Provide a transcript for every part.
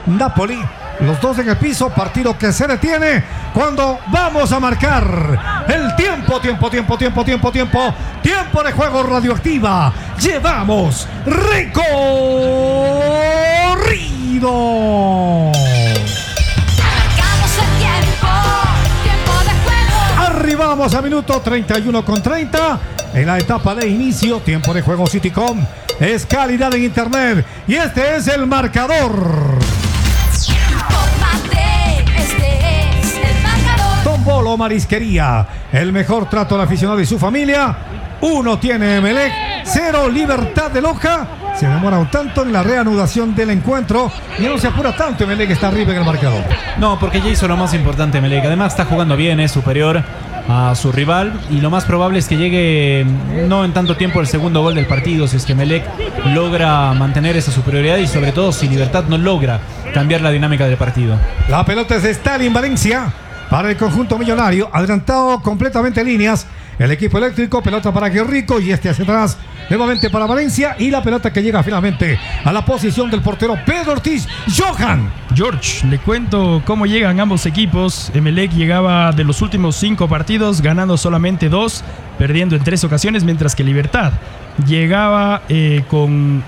Napoli. Los dos en el piso, partido que se detiene cuando vamos a marcar el tiempo de juego Radioactiva. Llevamos recorrido. Marcamos el tiempo de juego. Arribamos a minuto 31:30 en la etapa de inicio. Tiempo de juego Citycom es calidad en internet y este es el marcador. Bolo Marisquería, el mejor trato al aficionado y su familia. 1 tiene Emelec, 0 Libertad de Loja. Se demora un tanto en la reanudación del encuentro y no se apura tanto. Emelec está arriba en el marcador. No, porque ya hizo lo más importante Emelec. Además está jugando bien, es superior a su rival y lo más probable es que llegue no en tanto tiempo el segundo gol del partido, si es que Emelec logra mantener esa superioridad y sobre todo si Libertad no logra cambiar la dinámica del partido. La pelota es de Stalin Valencia para el conjunto millonario, adelantado completamente líneas. El equipo eléctrico, pelota para Guerrico y este hacia atrás, nuevamente para Valencia y la pelota que llega finalmente a la posición del portero Pedro Ortiz. Johan. George, le cuento cómo llegan ambos equipos. Emelec llegaba de los últimos 5 partidos ganando solamente 2, perdiendo en 3 ocasiones, mientras que Libertad llegaba con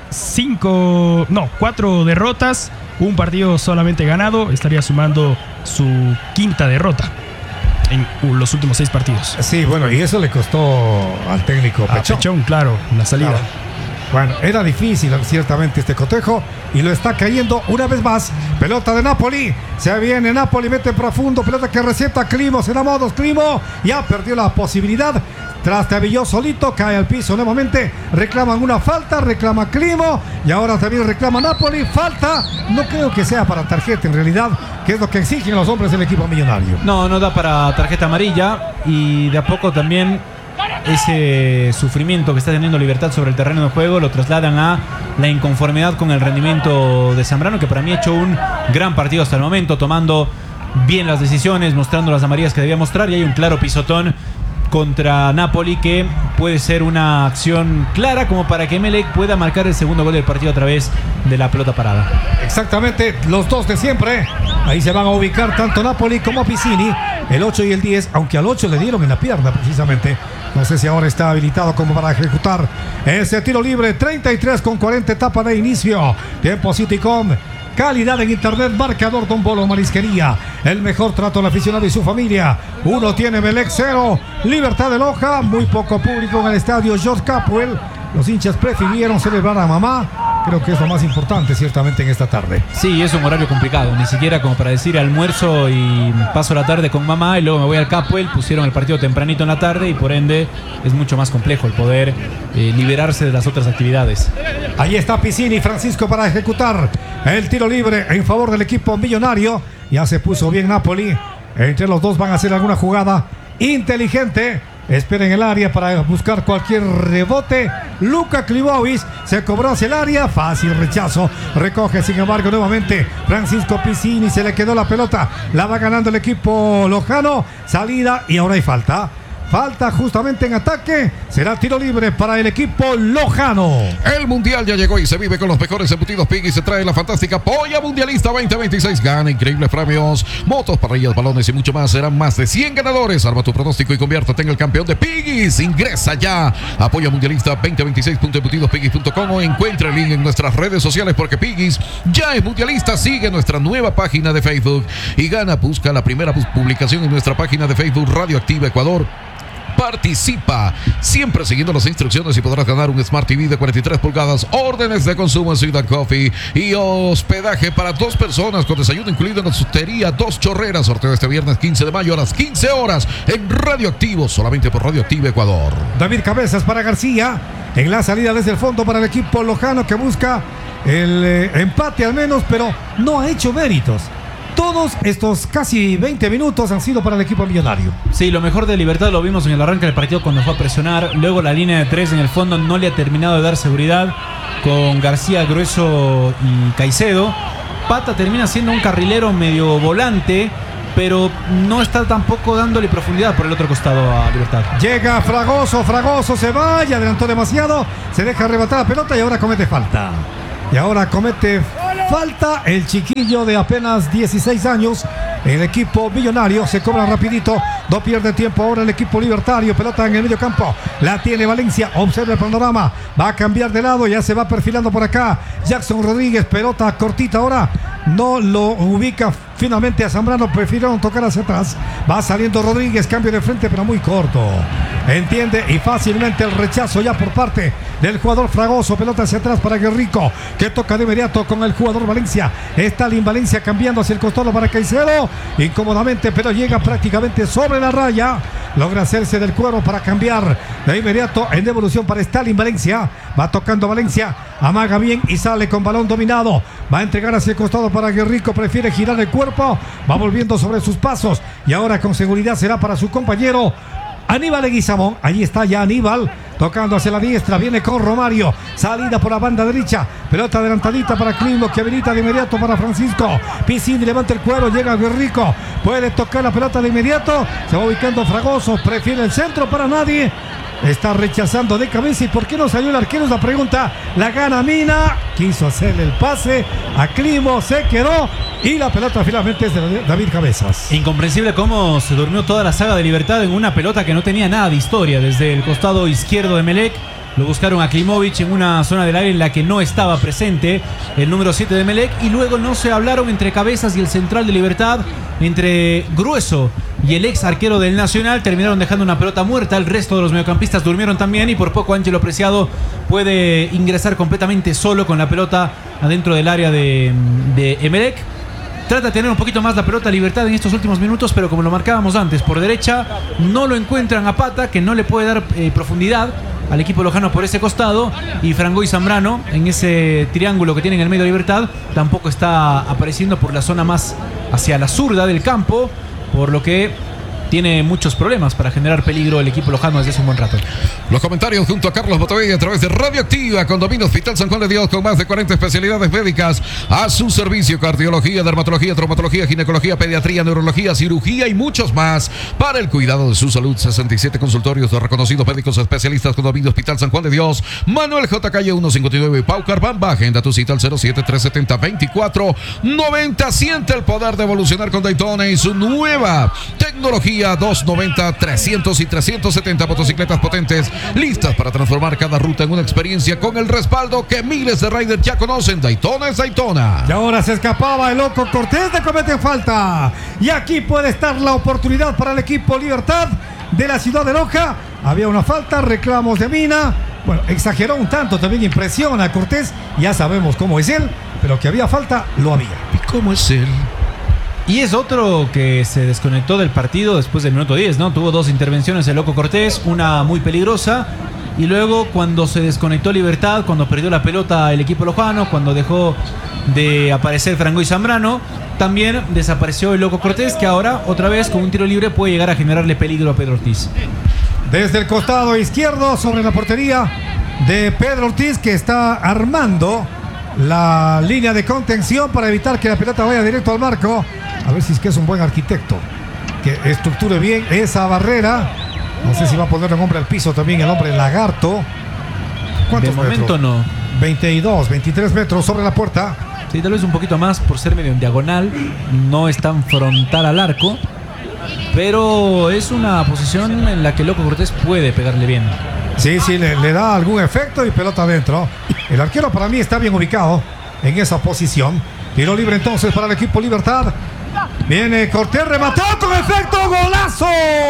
4 derrotas, un partido solamente ganado, estaría sumando su 5ª derrota en los últimos 6 partidos. Sí, bueno, y eso le costó al técnico Pechón. Pechón, claro, la salida. Claro. Bueno, era difícil ciertamente este cotejo y lo está cayendo una vez más. Pelota de Napoli, se viene Napoli, mete profundo, pelota que receta Climo, se da modos Climo, ya perdió la posibilidad. Trastabilló solito, cae al piso nuevamente, reclaman una falta, reclama Climo y ahora también reclama Napoli, falta, no creo que sea para tarjeta en realidad, que es lo que exigen los hombres del equipo millonario. No da para tarjeta amarilla y de a poco también ese sufrimiento que está teniendo Libertad sobre el terreno de juego lo trasladan a la inconformidad con el rendimiento de Zambrano, que para mí ha hecho un gran partido hasta el momento, tomando bien las decisiones, mostrando las amarillas que debía mostrar y hay un claro pisotón contra Napoli que puede ser una acción clara como para que Emelec pueda marcar el segundo gol del partido a través de la pelota parada. Exactamente, los dos de siempre. Ahí se van a ubicar tanto Napoli como Piccini, el 8 y el 10, aunque al 8 le dieron en la pierna precisamente. No sé si ahora está habilitado como para ejecutar ese tiro libre. 33:40, etapa de inicio. Tiempo Citycom. Calidad en internet, marcador Don Bolo Marisquería. El mejor trato al aficionado y su familia. 1 tiene Emelec, 0 Libertad de Loja. Muy poco público en el estadio George Capwell. Los hinchas prefirieron celebrar a mamá. Creo que es lo más importante ciertamente en esta tarde. Sí, es un horario complicado, ni siquiera como para decir almuerzo y paso la tarde con mamá y luego me voy al Capwell. Pusieron el partido tempranito en la tarde y por ende es mucho más complejo el poder liberarse de las otras actividades. Ahí está Piccini, Francisco, para ejecutar el tiro libre en favor del equipo millonario. Ya se puso bien Napoli. Entre los dos van a hacer alguna jugada inteligente. Esperen el área para buscar cualquier rebote. Luka Klimovich se cobró hacia el área. Fácil rechazo. Recoge, sin embargo, nuevamente Francisco Piccini. Se le quedó la pelota. La va ganando el equipo lojano. Salida y ahora hay falta. Falta justamente en ataque. Será tiro libre para el equipo lojano. El mundial ya llegó y se vive con los mejores embutidos Piggy. Se trae la fantástica Polla Mundialista 2026. Gana increíbles premios, motos, parrillas, balones y mucho más. Serán más de 100 ganadores. Arma tu pronóstico y conviértete en el campeón de Piggies. Ingresa ya a Polla Mundialista 2026.embutidospiggies.com o encuentra el link en nuestras redes sociales porque Piggies ya es mundialista. Sigue nuestra nueva página de Facebook y gana. Busca la primera publicación en nuestra página de Facebook Radioactiva Ecuador. Participa, siempre siguiendo las instrucciones y podrás ganar un Smart TV de 43 pulgadas, órdenes de consumo en Ciudad Coffee y hospedaje para 2 personas con desayuno incluido en la sutería 2 Chorreras. Sorteo este viernes 15 de mayo a las 15 horas en Radioactivo, solamente por Radioactiva Ecuador. David Cabezas para García en la salida desde el fondo para el equipo lojano que busca el empate al menos, pero no ha hecho méritos. Todos estos casi 20 minutos han sido para el equipo millonario. Sí, lo mejor de Libertad lo vimos en el arranque del partido cuando fue a presionar. Luego la línea de 3 en el fondo no le ha terminado de dar seguridad con García, Grueso y Caicedo. Pata termina siendo un carrilero medio volante, pero no está tampoco dándole profundidad por el otro costado a Libertad. Llega Fragoso se va y adelantó demasiado. Se deja arrebatar la pelota y ahora comete falta. Y ahora comete falta el chiquillo de apenas 16 años. El equipo millonario se cobra rapidito, no pierde tiempo ahora el equipo libertario, pelota en el medio campo, la tiene Valencia, observa el panorama, va a cambiar de lado, ya se va perfilando por acá, Jackson Rodríguez, pelota cortita ahora, no lo ubica finalmente a Zambrano, prefirieron tocar hacia atrás, va saliendo Rodríguez, cambio de frente pero muy corto, entiende y fácilmente el rechazo ya por parte del jugador Fragoso, pelota hacia atrás para Guerrico, que toca de inmediato con el jugador Valencia, Stalin Valencia cambiando hacia el costado para Caicedo, incómodamente pero llega prácticamente sobre la raya, logra hacerse del cuero para cambiar de inmediato en devolución para Stalin Valencia, va tocando Valencia, amaga bien y sale con balón dominado, va a entregar hacia el costado para Guerrico, prefiere girar el cuerpo, va volviendo sobre sus pasos y ahora con seguridad será para su compañero Aníbal Leguizamón, allí está ya Aníbal, tocando hacia la diestra, viene con Romario, salida por la banda derecha, pelota adelantadita para Climo, que habilita de inmediato para Francisco, Piscini levanta el cuero, llega Guerrico, puede tocar la pelota de inmediato, se va ubicando Fragoso, prefiere el centro para nadie, está rechazando de cabeza y ¿por qué no salió el arquero? Es la pregunta, la gana Mina, quiso hacerle el pase a Climo, se quedó y la pelota finalmente es de David Cabezas. Incomprensible cómo se durmió toda la saga de Libertad en una pelota que no tenía nada de historia. Desde el costado izquierdo de Emelec lo buscaron a Klimovic en una zona del área en la que no estaba presente el número 7 de Emelec y luego no se hablaron entre Cabezas y el central de Libertad, entre Grueso y el ex arquero del Nacional, terminaron dejando una pelota muerta. El resto de los mediocampistas durmieron también y por poco Ángelo Preciado puede ingresar completamente solo con la pelota adentro del área de Emelec. Trata de tener un poquito más la pelota Libertad en estos últimos minutos, pero como lo marcábamos antes, por derecha no lo encuentran a Pata, que no le puede dar profundidad al equipo lojano por ese costado, y Frangoy Zambrano en ese triángulo que tiene en el medio Libertad tampoco está apareciendo por la zona más hacia la zurda del campo, por lo que tiene muchos problemas para generar peligro el equipo lojano desde hace un buen rato. Los comentarios junto a Carlos Botavega a través de Radioactiva, Condominio Hospital San Juan de Dios, con más de 40 especialidades médicas a su servicio: cardiología, dermatología, traumatología, ginecología, pediatría, neurología, cirugía y muchos más para el cuidado de su salud. 67 consultorios de reconocidos médicos especialistas. Condominio Hospital San Juan de Dios, Manuel J. Calle 159, Pau Carbamba. Agenda tu cita al 07-370-2490. Siente el poder de evolucionar con Daytona y su nueva tecnología 290, 300 y 370 motocicletas potentes, listas para transformar cada ruta en una experiencia con el respaldo que miles de riders ya conocen. Daytona es Daytona. Y ahora se escapaba el loco Cortés de cometer falta. Y aquí puede estar la oportunidad para el equipo Libertad de la ciudad de Loja. Había una falta, reclamos de Mina. Bueno, exageró un tanto, también impresiona a Cortés. Ya sabemos cómo es él, pero que había falta, lo había. ¿Y cómo es él? Y es otro que se desconectó del partido después del minuto 10, ¿no? Tuvo dos intervenciones el loco Cortés, una muy peligrosa, y luego cuando se desconectó Libertad, cuando perdió la pelota el equipo lojano, cuando dejó de aparecer Frangoy Zambrano, también desapareció el loco Cortés, que ahora otra vez con un tiro libre puede llegar a generarle peligro a Pedro Ortiz. Desde el costado izquierdo sobre la portería de Pedro Ortiz, que está armando la línea de contención para evitar que la pelota vaya directo al marco. A ver si es que es un buen arquitecto, que estructure bien esa barrera. No sé si va a poner un hombre al piso también, el hombre lagarto. De momento no. 22, 23 metros sobre la puerta. Sí, tal vez un poquito más por ser medio en diagonal. No es tan frontal al arco, pero es una posición en la que el loco Cortés puede pegarle bien. Sí, le da algún efecto y pelota adentro. El arquero para mí está bien ubicado en esa posición. Tiro libre entonces para el equipo Libertad. Viene Cortés, remató con efecto, golazo.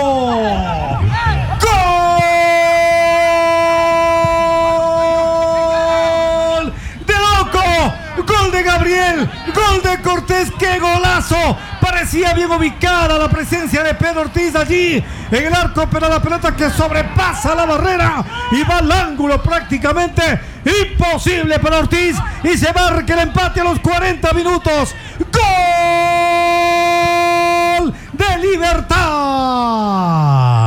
¡Gol de loco! Gol de Gabriel, gol de Cortés, ¡qué golazo! Parecía bien ubicada la presencia de Pedro Ortiz allí en el arco, pero la pelota que sobrepasa la barrera y va al ángulo prácticamente. Imposible para Ortiz y se marca el empate a los 40 minutos. ¡Gol de Libertad!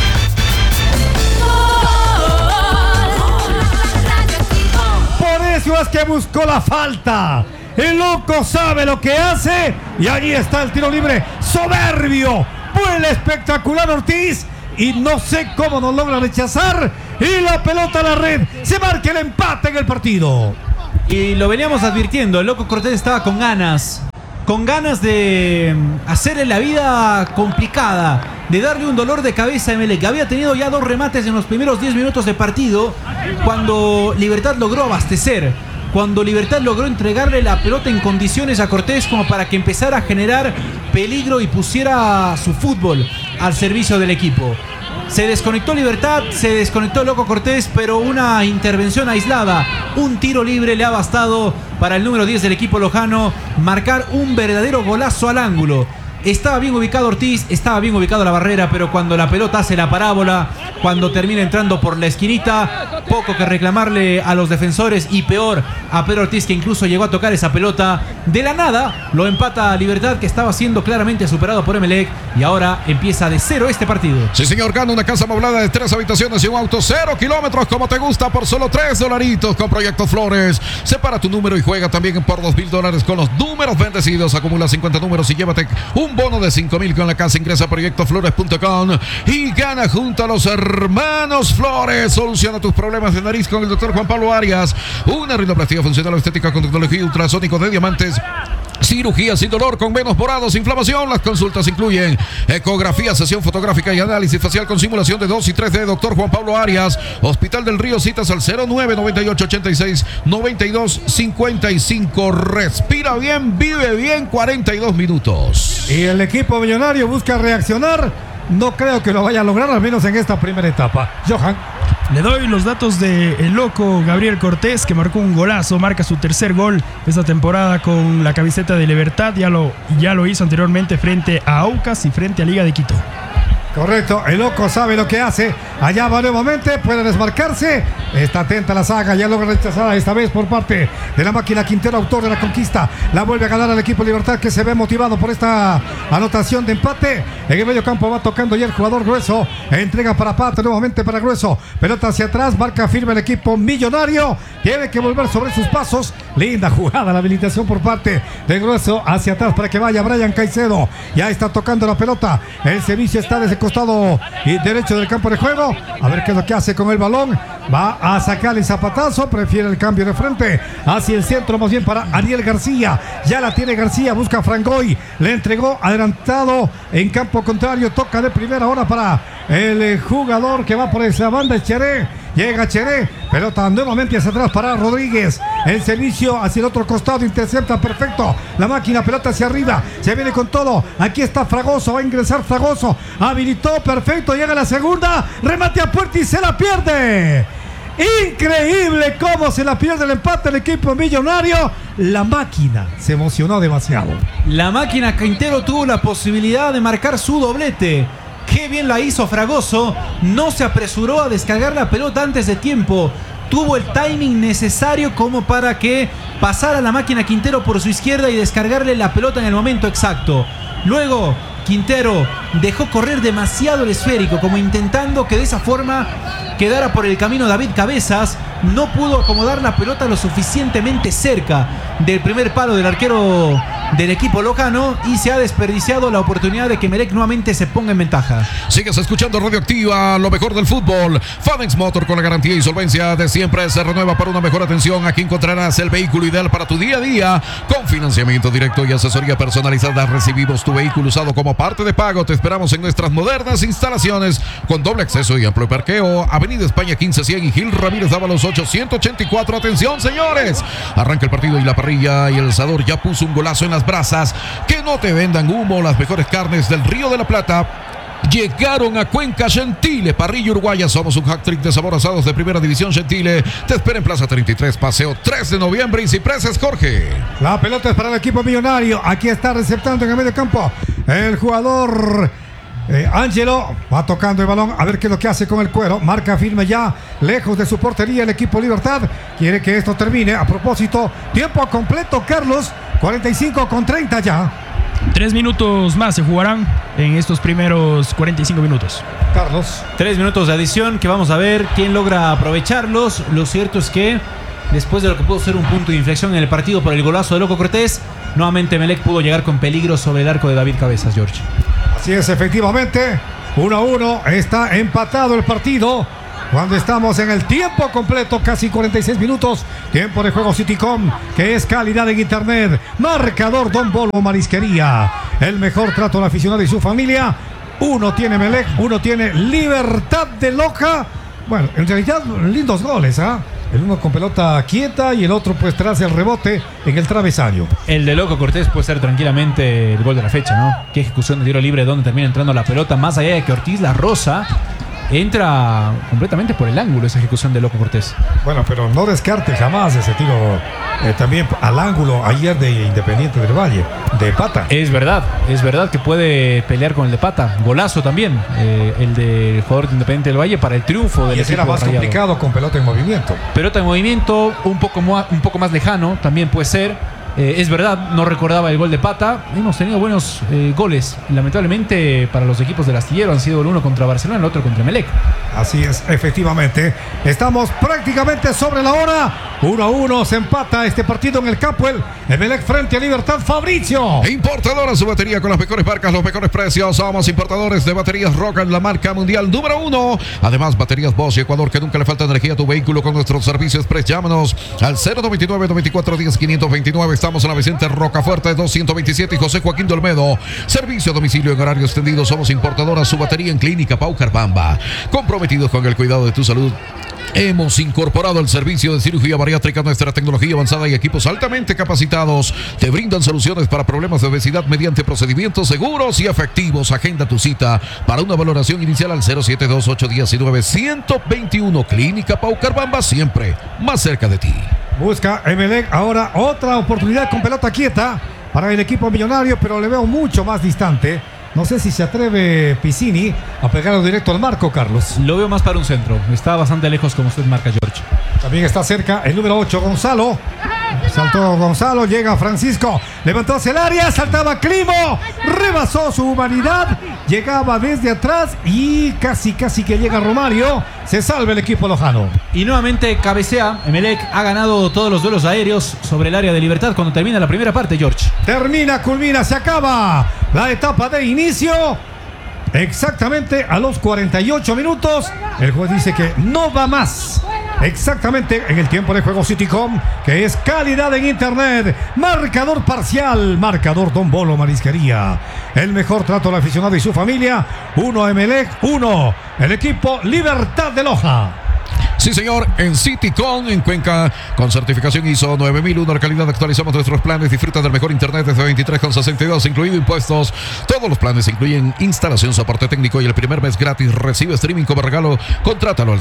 Por eso es que buscó la falta. El loco sabe lo que hace y allí está el tiro libre soberbio. Vuela espectacular Ortiz y no sé cómo nos logra rechazar y la pelota a la red. Se marca el empate en el partido. Y lo veníamos advirtiendo, el Loco Cortés estaba con ganas de hacerle la vida complicada, de darle un dolor de cabeza a Emelec. Había tenido ya 2 remates en los primeros 10 minutos de partido, cuando Libertad logró abastecer, cuando Libertad logró entregarle la pelota en condiciones a Cortés como para que empezara a generar peligro y pusiera su fútbol al servicio del equipo. Se desconectó Libertad, se desconectó Loco Cortés, pero una intervención aislada, un tiro libre le ha bastado para el número 10 del equipo lojano marcar un verdadero golazo al ángulo. Estaba bien ubicado Ortiz, estaba bien ubicado la barrera, pero cuando la pelota hace la parábola, cuando termina entrando por la esquinita, poco que reclamarle a los defensores y peor a Pedro Ortiz, que incluso llegó a tocar esa pelota. De la nada lo empata Libertad, que estaba siendo claramente superado por Emelec, y ahora empieza de 0 este partido. Sí, señor, gana una casa amoblada de 3 habitaciones y un auto 0 kilómetros como te gusta por solo $3 con Proyecto Flores. Separa tu número y juega también por $2,000 con los números bendecidos. Acumula 50 números y llévate un bono de 5,000 con la casa. Ingresa a proyectoflores.com y gana junto a los hermanos Flores. Soluciona tus problemas de nariz con el doctor Juan Pablo Arias. Una rinoplastia funcional o estética con tecnología ultrasónico de diamantes. Cirugía sin dolor con venos morados, inflamación. Las consultas incluyen ecografía, sesión fotográfica y análisis facial con simulación de 2 y 3D. Doctor Juan Pablo Arias, Hospital del Río. Citas al 0998869255. Respira bien, vive bien. 42 minutos. Y el equipo millonario busca reaccionar. No creo que lo vaya a lograr, al menos en esta primera etapa. Johan. Le doy los datos del loco Gabriel Cortés, que marcó un golazo, marca su tercer gol esta temporada con la camiseta de Libertad. Ya lo hizo anteriormente frente a Aucas y frente a Liga de Quito. Correcto, el loco sabe lo que hace. Allá va nuevamente, puede desmarcarse. Está atenta la saga, ya logra rechazada esta vez por parte de la máquina Quintero, autor de la conquista. La vuelve a ganar al equipo Libertad, que se ve motivado por esta anotación de empate. En el medio campo va tocando ya el jugador Grueso. Entrega para Pato, nuevamente para Grueso. Pelota hacia atrás, marca firme el equipo millonario. Tiene que volver sobre sus pasos. Linda jugada, la habilitación por parte de Grueso hacia atrás para que vaya Brian Caicedo. Ya está tocando la pelota. El servicio está desde costado y derecho del campo de juego. A ver qué es lo que hace con el balón. Va a sacar el zapatazo. Prefiere el cambio de frente hacia el centro, más bien para Ariel García. Ya la tiene García. Busca a Frangoy. Le entregó adelantado en campo contrario. Toca de primera hora para el jugador que va por esa banda, Cheré. Llega Cheré, pelota nuevamente hacia atrás para Rodríguez. El servicio hacia el otro costado, intercepta perfecto. La máquina, pelota hacia arriba, se viene con todo. Aquí está Fragoso, va a ingresar Fragoso. Habilitó, perfecto, llega la segunda. Remate a puerta y se la pierde. Increíble cómo se la pierde el empate el equipo millonario. La máquina se emocionó demasiado. La máquina Quintero tuvo la posibilidad de marcar su doblete. Qué bien la hizo Fragoso. No se apresuró a descargar la pelota antes de tiempo. Tuvo el timing necesario como para que pasara la máquina Quintero por su izquierda y descargarle la pelota en el momento exacto. Luego Quintero dejó correr demasiado el esférico, como intentando que de esa forma quedara por el camino David Cabezas. No pudo acomodar la pelota lo suficientemente cerca del primer palo del arquero del equipo lojano y se ha desperdiciado la oportunidad de que Emelec nuevamente se ponga en ventaja. Sigues escuchando Radioactiva, lo mejor del fútbol. FADEX Motor, con la garantía y solvencia de siempre, se renueva para una mejor atención. Aquí encontrarás el vehículo ideal para tu día a día, con financiamiento directo y asesoría personalizada. Recibimos tu vehículo usado como parte de pago. Te esperamos en nuestras modernas instalaciones con doble acceso y amplio parqueo. Avenida España 1500 y Gil Ramírez Dávalos 884. Atención, señores, arranca el partido y la parrilla y el asador ya puso un golazo en las brasas. Que no te vendan humo. Las mejores carnes del Río de la Plata llegaron a Cuenca. Gentile, parrilla uruguaya. Somos un hat-trick de sabor, asados de primera división. Gentile te espera en Plaza 33, Paseo 3 de noviembre y Cipreses, Jorge. La pelota es para el equipo millonario. Aquí está receptando en el medio campo el jugador Ángelo. Va tocando el balón, a ver qué es lo que hace con el cuero. Marca firme ya, lejos de su portería el equipo Libertad. Quiere que esto termine. A propósito, tiempo completo, Carlos. 45:30 ya. 3 minutos más se jugarán en estos primeros 45 minutos. Carlos. 3 minutos de adición que vamos a ver quién logra aprovecharlos. Lo cierto es que después de lo que pudo ser un punto de inflexión en el partido por el golazo de Loco Cortés, nuevamente Emelec pudo llegar con peligro sobre el arco de David Cabezas, George. Así es, efectivamente. 1-1. Está empatado el partido. cuando estamos en el tiempo completo, casi 46 minutos, tiempo de juego Citycom, que es calidad en internet, marcador Don Bolo Marisquería, el mejor trato al aficionado y su familia. Uno tiene Emelec, uno tiene Libertad de Loja. Bueno, en realidad lindos goles, ¿ah? El uno con pelota quieta y el otro pues tras el rebote en el travesaño. El de Loco Cortés puede ser tranquilamente el gol de la fecha, ¿no? Qué ejecución de tiro libre donde termina entrando la pelota, más allá de que Ortiz La Rosa entra completamente por el ángulo esa ejecución de Loco Cortés. Bueno, pero no descarte jamás ese tiro también al ángulo ayer de Independiente del Valle, de Pata. Es verdad que puede pelear con el de Pata. Golazo también, el del jugador de Independiente del Valle para el triunfo del y ese equipo era más rayado. complicado con pelota en movimiento. Pelota en movimiento, un poco más lejano, también puede ser. Es verdad, no recordaba el gol de Pata. Hemos tenido buenos goles. Lamentablemente para los equipos del astillero han sido el uno contra Barcelona, el otro contra Emelec. Así es, efectivamente. Estamos prácticamente sobre la hora. 1-1 se empata este partido en el Capuel. Emelec frente a Libertad. Fabricio. Importadora su batería con las mejores marcas, los mejores precios. Somos importadores de baterías Rocan, la marca mundial número 1. Además, baterías Bosch y Ecuador, que nunca le falta energía a tu vehículo con nuestro servicio express. Llámanos al 099-9410-529. Estamos en la Vicente Rocafuerte 227 y José Joaquín de Olmedo. Servicio a domicilio en horario extendido. Somos importadoras su batería en Clínica Paucarbamba. Comprometidos con el cuidado de tu salud. Hemos incorporado el servicio de cirugía bariátrica. Nuestra tecnología avanzada y equipos altamente capacitados te brindan soluciones para problemas de obesidad mediante procedimientos seguros y efectivos. Agenda tu cita para una valoración inicial al 072-819-121. Clínica Paucarbamba, siempre más cerca de ti. Busca Emelec ahora otra oportunidad con pelota quieta para el equipo millonario, pero le veo mucho más distante. No sé si se atreve Piscini a pegarlo directo al marco, Carlos. Lo veo más para un centro. Está bastante lejos, como usted marca, George. También está cerca el número 8, Gonzalo. Saltó Gonzalo, llega Francisco, levantó hacia el área, saltaba Climo, rebasó su humanidad, llegaba desde atrás y casi que llega Romario. Se salva el equipo lojano. Y nuevamente cabecea. Emelec ha ganado todos los duelos aéreos sobre el área de Libertad cuando termina la primera parte, George. Termina, culmina, se acaba la etapa de inicio. Exactamente a los 48 minutos. El juez dice que no va más. Exactamente en el tiempo de juego Citycom, que es calidad en internet. Marcador parcial, marcador Don Bolo Marisquería. El mejor trato al aficionado y su familia. 1 Emelec, 1 el equipo Libertad de Loja. Sí, señor, en Citycom, en Cuenca, con certificación ISO 9001, la calidad. Actualizamos nuestros planes. Disfruta del mejor internet desde 23,62, incluido impuestos. Todos los planes incluyen instalación, soporte técnico y el primer mes gratis. Recibe streaming como regalo. Contrátalo al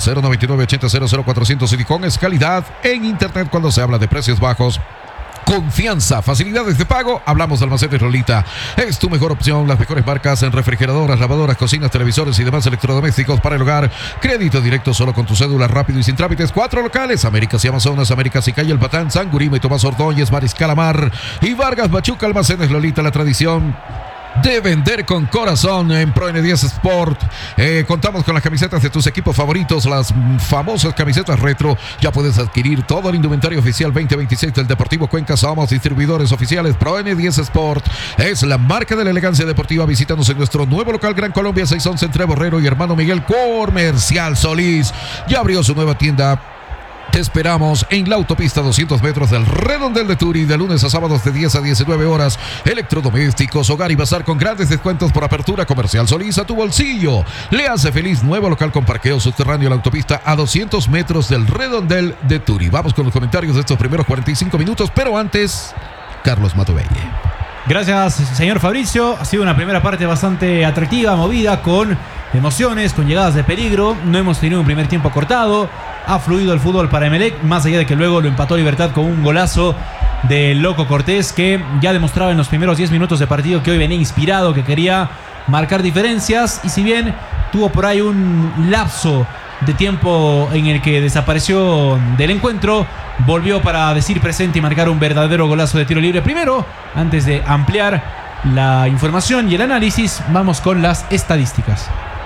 099-800400. Citycom es calidad en internet cuando se habla de precios bajos. Confianza, facilidades de pago. Hablamos de Almacenes Lolita. Es tu mejor opción. Las mejores marcas en refrigeradoras, lavadoras, cocinas, televisores y demás electrodomésticos para el hogar. Crédito directo solo con tu cédula, rápido y sin trámites. 4 locales: Américas y Amazonas, Américas y Calle El Patán, San Gurima y Tomás Ordóñez, Mariscal Amar y Vargas Machuca. Almacenes Lolita, la tradición de vender con corazón. En Pro N10 Sport contamos con las camisetas de tus equipos favoritos, las famosas camisetas retro. Ya puedes adquirir todo el indumentario oficial 2026 del Deportivo Cuenca. Somos distribuidores oficiales. Pro N10 Sport es la marca de la elegancia deportiva. Visítanos en nuestro nuevo local Gran Colombia 611 entre Borrero y Hermano Miguel. Comercial Solís ya abrió su nueva tienda. Te esperamos en la autopista 200 metros del Redondel de Turi, de lunes a sábados de 10 a 19 horas. Electrodomésticos, hogar y bazar con grandes descuentos por apertura. Comercial Solís, a tu bolsillo le hace feliz. Nuevo local con parqueo subterráneo en la autopista a 200 metros del Redondel de Turi. Vamos con los comentarios de estos primeros 45 minutos, pero antes, Carlos Matovelle. Gracias, señor Fabricio. Ha sido una primera parte bastante atractiva, movida, con emociones, con llegadas de peligro. No hemos tenido un primer tiempo cortado. Ha fluido el fútbol para Emelec, más allá de que luego lo empató Libertad con un golazo de Loco Cortés, que ya demostraba en los primeros 10 minutos de partido que hoy venía inspirado, que quería marcar diferencias. Y si bien tuvo por ahí un lapso de tiempo en el que desapareció del encuentro, volvió para decir presente y marcar un verdadero golazo de tiro libre. Primero, antes de ampliar la información y el análisis, vamos con las estadísticas.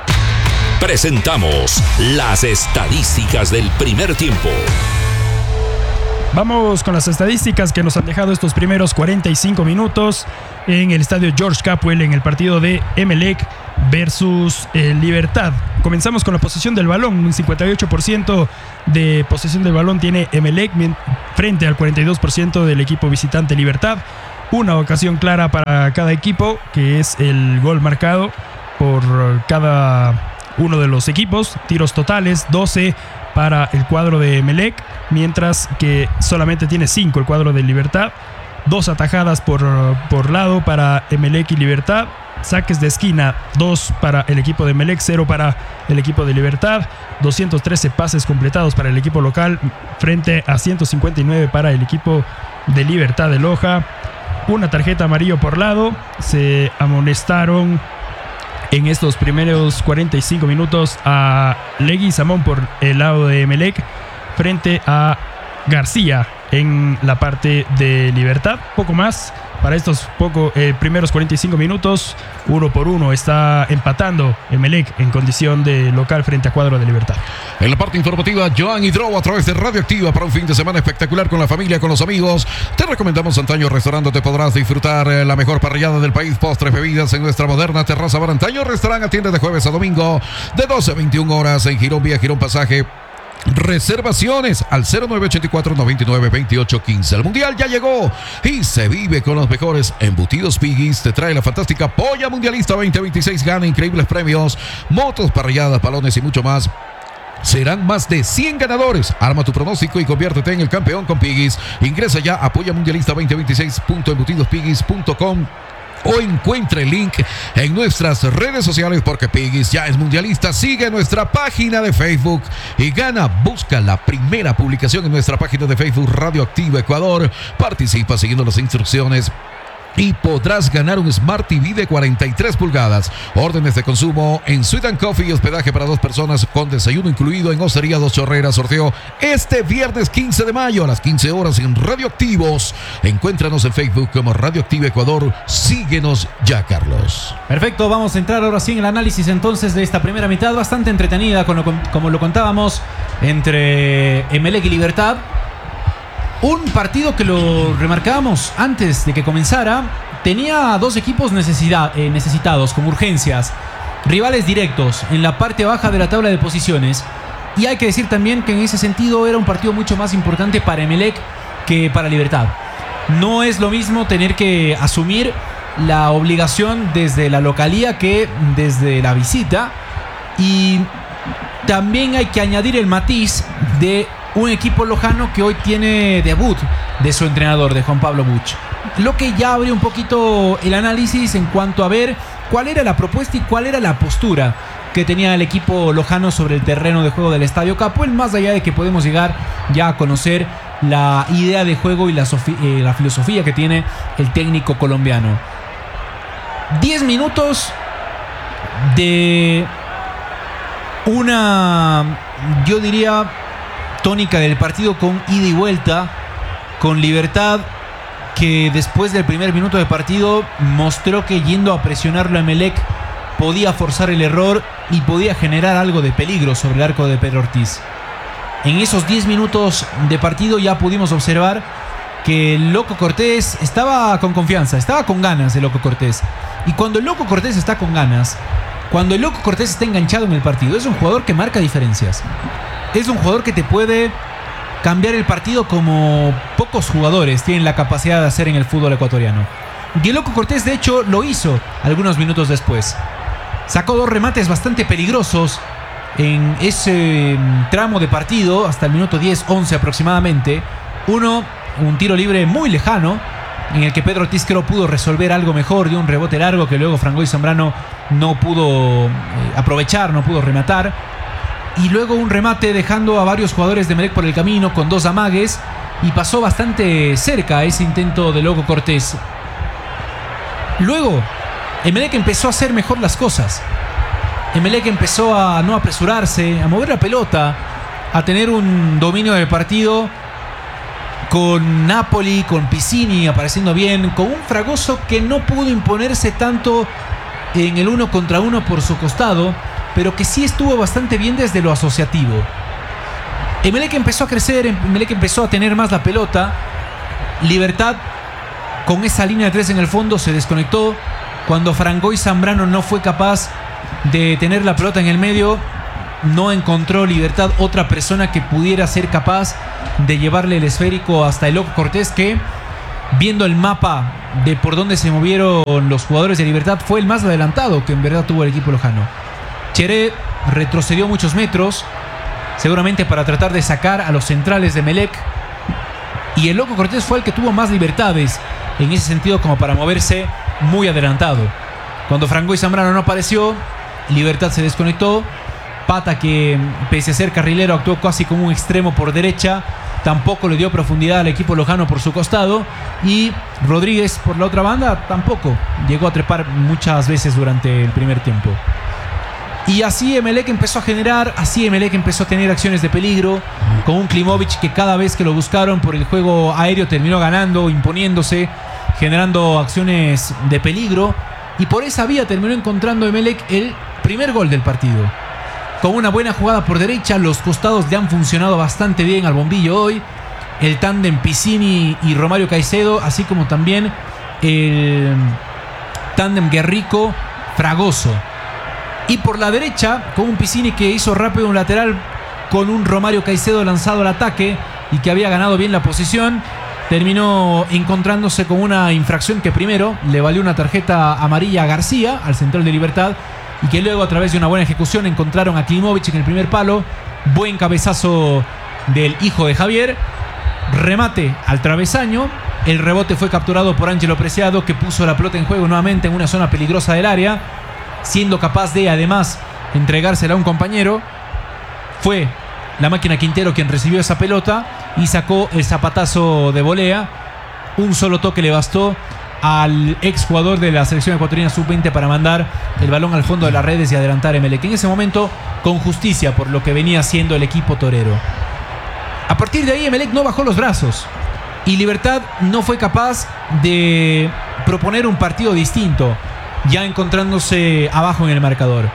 Presentamos las estadísticas del primer tiempo. Vamos con las estadísticas que nos han dejado estos primeros 45 minutos. en el estadio George Capwell en el partido de Emelec versus Libertad. Comenzamos con la posesión del balón. Un 58% de posesión del balón tiene Emelec frente al 42% del equipo visitante Libertad. Una ocasión clara para cada equipo, que es el gol marcado por cada uno de los equipos. Tiros totales 12 para el cuadro de Emelec, mientras que solamente tiene 5 el cuadro de Libertad. 2 atajadas por lado para Emelec y Libertad. Saques de esquina, 2 para el equipo de Emelec, 0 para el equipo de Libertad. 213 pases completados para el equipo local frente a 159 para el equipo de Libertad de Loja. Una tarjeta amarillo por lado. Se amonestaron en estos primeros 45 minutos a Leguizamón por el lado de Emelec frente a García en la parte de Libertad. Poco más para estos primeros 45 minutos. 1-1 está empatando Emelec en condición de local frente a cuadro de Libertad. En la parte informativa, Joan Hidro a través de Radioactiva para un fin de semana espectacular con la familia, con los amigos. Te recomendamos Antaño Restaurante, te podrás disfrutar la mejor parrillada del país, postres, bebidas en nuestra moderna terraza bar Antaño Restaurante. Atiende de jueves a domingo de 12 a 21 horas en Girón, vía Girón Pasaje. Reservaciones al 0984-992815. El mundial ya llegó y se vive con los mejores embutidos. Piggy's te trae la fantástica Polla Mundialista 2026. Gana increíbles premios, motos, parrilladas, balones y mucho más. Serán más de 100 ganadores. Arma tu pronóstico y conviértete en el campeón con Piggy's. Ingresa ya a pollamundialista2026.embutidospiggy's.com o encuentre el link en nuestras redes sociales, porque Piggy's ya es mundialista. Sigue nuestra página de Facebook y gana. Busca la primera publicación en nuestra página de Facebook Radioactiva Ecuador. Participa siguiendo las instrucciones y podrás ganar un Smart TV de 43 pulgadas. Órdenes de consumo en Sweet and Coffee y hospedaje para 2 personas con desayuno incluido en Ostería Dos Chorreras. Sorteo este viernes 15 de mayo a las 15 horas en Radioactivos. Encuéntranos en Facebook como Radioactiva Ecuador. Síguenos ya, Carlos. Perfecto, vamos a entrar ahora sí en el análisis entonces de esta primera mitad, bastante entretenida, como lo contábamos, entre Emelec y Libertad. Un partido que lo remarcábamos antes de que comenzara. Tenía 2 equipos necesitados, con urgencias, rivales directos en la parte baja de la tabla de posiciones. Y hay que decir también que en ese sentido era un partido mucho más importante para Emelec que para Libertad. No es lo mismo tener que asumir la obligación desde la localía que desde la visita. Y también hay que añadir el matiz de un equipo lojano que hoy tiene debut de su entrenador, de Juan Pablo Buch. Lo que ya abre un poquito el análisis en cuanto a ver cuál era la propuesta y cuál era la postura que tenía el equipo lojano sobre el terreno de juego del Estadio Capwell, más allá de que podemos llegar ya a conocer la idea de juego y la filosofía que tiene el técnico colombiano. 10 minutos de una, yo diría, tónica del partido con ida y vuelta, con Libertad que después del primer minuto de partido mostró que yendo a presionarlo a Emelec podía forzar el error y podía generar algo de peligro sobre el arco de Pedro Ortiz. En esos 10 minutos de partido ya pudimos observar que el Loco Cortés estaba con confianza, estaba con ganas de Loco Cortés. Y cuando el Loco Cortés está con ganas, cuando el Loco Cortés está enganchado en el partido, es un jugador que marca diferencias. Es un jugador que te puede cambiar el partido como pocos jugadores tienen la capacidad de hacer en el fútbol ecuatoriano. Y el Loco Cortés, de hecho, lo hizo algunos minutos después. Sacó 2 remates bastante peligrosos en ese tramo de partido, hasta el minuto 10-11 aproximadamente. Uno, un tiro libre muy lejano, en el que Pedro Ortiz creo pudo resolver algo mejor, dio un rebote largo que luego Frangois Zambrano no pudo aprovechar, no pudo rematar. Y luego un remate dejando a varios jugadores de Emelec por el camino con 2 amagues, y pasó bastante cerca a ese intento de Loco Cortés. Luego Emelec empezó a hacer mejor las cosas. Emelec empezó a no apresurarse, a mover la pelota, a tener un dominio del partido, con Napoli, con Piscini apareciendo bien, con un Fragoso que no pudo imponerse tanto en el 1 contra 1 por su costado, pero que sí estuvo bastante bien desde lo asociativo. Emelec empezó a crecer, Emelec empezó a tener más la pelota. Libertad con esa línea de 3 en el fondo se desconectó. Cuando Frangois Zambrano no fue capaz de tener la pelota en el medio, no encontró Libertad otra persona que pudiera ser capaz de llevarle el esférico hasta el Loco Cortés, que, viendo el mapa de por dónde se movieron los jugadores de Libertad, fue el más adelantado que en verdad tuvo el equipo lojano. Cheré retrocedió muchos metros, seguramente para tratar de sacar a los centrales de Emelec, y el Loco Cortés fue el que tuvo más libertades en ese sentido, como para moverse muy adelantado. Cuando Frangois Zambrano no apareció, Libertad se desconectó. Pata, que pese a ser carrilero actuó casi como un extremo por derecha, tampoco le dio profundidad al equipo lojano por su costado, y Rodríguez por la otra banda tampoco llegó a trepar muchas veces durante el primer tiempo. Y así Emelec empezó a generar, así Emelec empezó a tener acciones de peligro, con un Klimovic que cada vez que lo buscaron por el juego aéreo terminó ganando, imponiéndose, generando acciones de peligro, y por esa vía terminó encontrando Emelec el primer gol del partido. Con una buena jugada por derecha, los costados le han funcionado bastante bien al bombillo hoy. El tándem Piscini y Romario Caicedo, así como también el tándem Guerrico-Fragoso. Y por la derecha, con un Piscini que hizo rápido un lateral, con un Romario Caicedo lanzado al ataque y que había ganado bien la posición, terminó encontrándose con una infracción que primero le valió una tarjeta amarilla a García, al central de Libertad, y que luego, a través de una buena ejecución, encontraron a Klimovic en el primer palo. Buen cabezazo del hijo de Javier, remate al travesaño. El rebote fue capturado por Ángelo Preciado, que puso la pelota en juego nuevamente en una zona peligrosa del área, siendo capaz de, además, entregársela a un compañero. Fue la máquina Quintero quien recibió esa pelota y sacó el zapatazo de volea. Un solo toque le bastó al exjugador de la selección ecuatoriana sub-20 para mandar el balón al fondo de las redes y adelantar a Emelec. En ese momento, con justicia por lo que venía haciendo el equipo torero. A partir de ahí, Emelec no bajó los brazos y Libertad no fue capaz de proponer un partido distinto, ya encontrándose abajo en el marcador.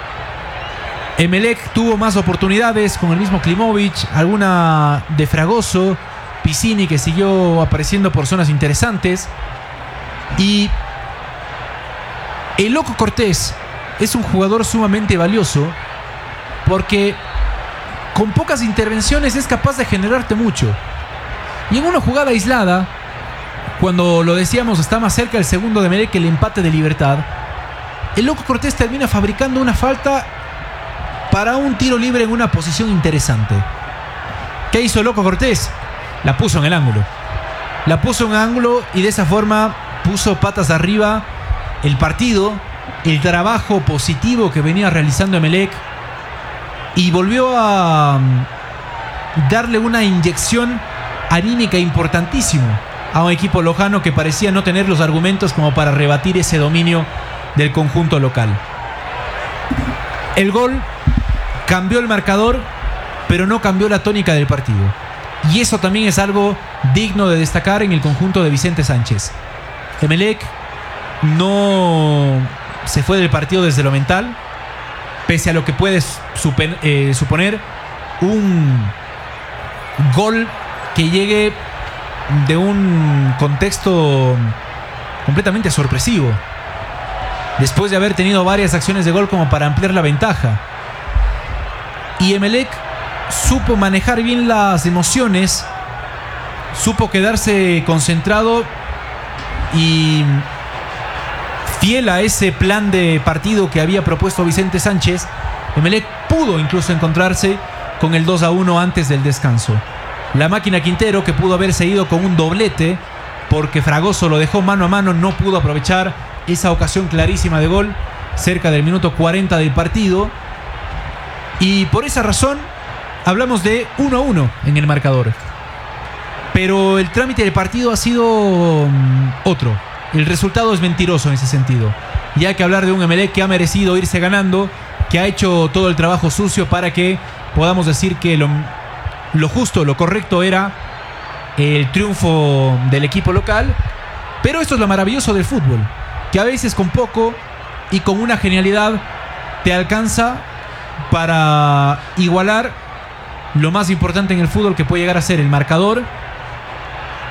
Emelec tuvo más oportunidades con el mismo Klimovic, alguna de Fragoso, Piscini, que siguió apareciendo por zonas interesantes. Y el Loco Cortés es un jugador sumamente valioso, porque con pocas intervenciones es capaz de generarte mucho. Y en una jugada aislada, cuando lo decíamos está más cerca el segundo de Emelec que el empate de Libertad, el Loco Cortés termina fabricando una falta para un tiro libre en una posición interesante. ¿Qué hizo el Loco Cortés? La puso en el ángulo. La puso en el ángulo y de esa forma puso patas arriba el partido, el trabajo positivo que venía realizando Emelec, y volvió a darle una inyección anímica importantísima a un equipo lojano que parecía no tener los argumentos como para rebatir ese dominio del conjunto local. El gol cambió el marcador, pero no cambió la tónica del partido, y eso también es algo digno de destacar en el conjunto de Vicente Sánchez. Emelec no se fue del partido desde lo mental, pese a lo que puedes suponer un gol que llegue de un contexto completamente sorpresivo, después de haber tenido varias acciones de gol como para ampliar la ventaja. Y Emelec supo manejar bien las emociones, supo quedarse concentrado y fiel a ese plan de partido que había propuesto Vicente Sánchez. Emelec pudo incluso encontrarse con el 2-1 antes del descanso. La máquina Quintero, que pudo haberse ido con un doblete porque Fragoso lo dejó mano a mano, no pudo aprovechar esa ocasión clarísima de gol cerca del minuto 40 del partido, y por esa razón hablamos de 1-1 en el marcador. Pero el trámite del partido ha sido otro. El resultado es mentiroso en ese sentido. Y hay que hablar de un Emelec que ha merecido irse ganando, que ha hecho todo el trabajo sucio para que podamos decir que lo justo, lo correcto era el triunfo del equipo local. Pero esto es lo maravilloso del fútbol, que a veces con poco y con una genialidad te alcanza para igualar lo más importante en el fútbol, que puede llegar a ser el marcador,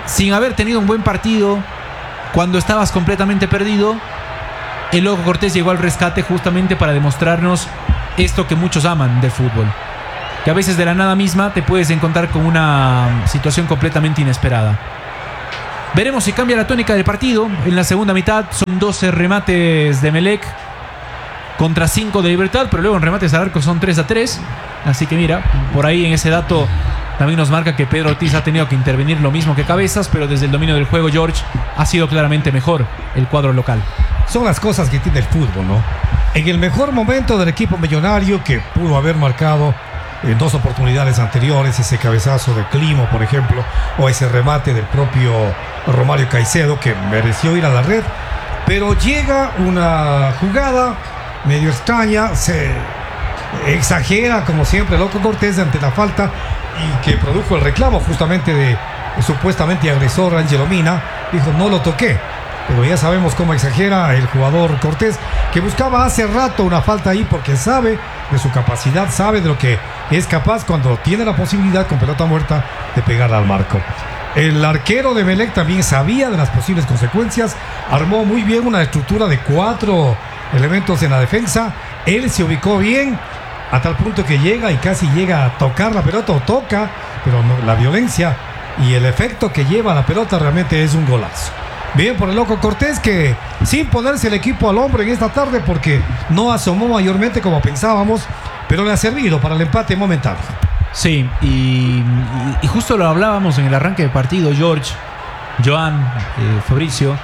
sin haber tenido un buen partido, cuando estabas completamente perdido, el Loco Cortés llegó al rescate justamente para demostrarnos esto que muchos aman del fútbol. Que a veces de la nada misma te puedes encontrar con una situación completamente inesperada. Veremos si cambia la tónica del partido. En la segunda mitad son 12 remates de Emelec contra 5 de Libertad, pero luego en remates al arco son 3-3. Así que mira, por ahí en ese dato también nos marca que Pedro Ortiz ha tenido que intervenir lo mismo que Cabezas, pero desde el dominio del juego, George, ha sido claramente mejor el cuadro local. Son las cosas que tiene el fútbol, ¿no? En el mejor momento del equipo millonario, que pudo haber marcado en 2 oportunidades anteriores, ese cabezazo de Climo, por ejemplo, o ese remate del propio Romario Caicedo, que mereció ir a la red, pero llega una jugada medio extraña, se exagera como siempre Loco Cortés ante la falta y que produjo el reclamo justamente de supuestamente agresor Ángelo Mina. Dijo, no lo toqué, pero ya sabemos cómo exagera el jugador Cortés, que buscaba hace rato una falta ahí porque sabe de su capacidad, sabe de lo que es capaz cuando tiene la posibilidad con pelota muerta de pegar al marco. El arquero de Emelec también sabía de las posibles consecuencias, armó muy bien una estructura de 4 elementos en la defensa, él se ubicó bien a tal punto que llega y casi llega a tocar la pelota, o toca, pero no, la violencia y el efecto que lleva la pelota realmente es un golazo. Bien por el Loco Cortés, que sin ponerse el equipo al hombro en esta tarde, porque no asomó mayormente como pensábamos, pero le ha servido para el empate momentáneo. Sí, y justo lo hablábamos en el arranque de partido, George, Joan, Fabricio.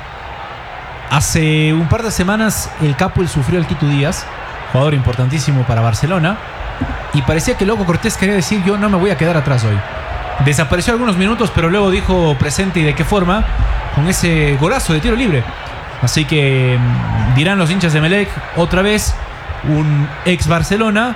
Hace un par de semanas el Capo sufrió el Quito Díaz, jugador importantísimo para Barcelona, y parecía que el Loco Cortés quería decir, yo no me voy a quedar atrás hoy. Desapareció algunos minutos, pero luego dijo presente, y de qué forma, con ese golazo de tiro libre. Así que dirán los hinchas de Emelec, otra vez un ex Barcelona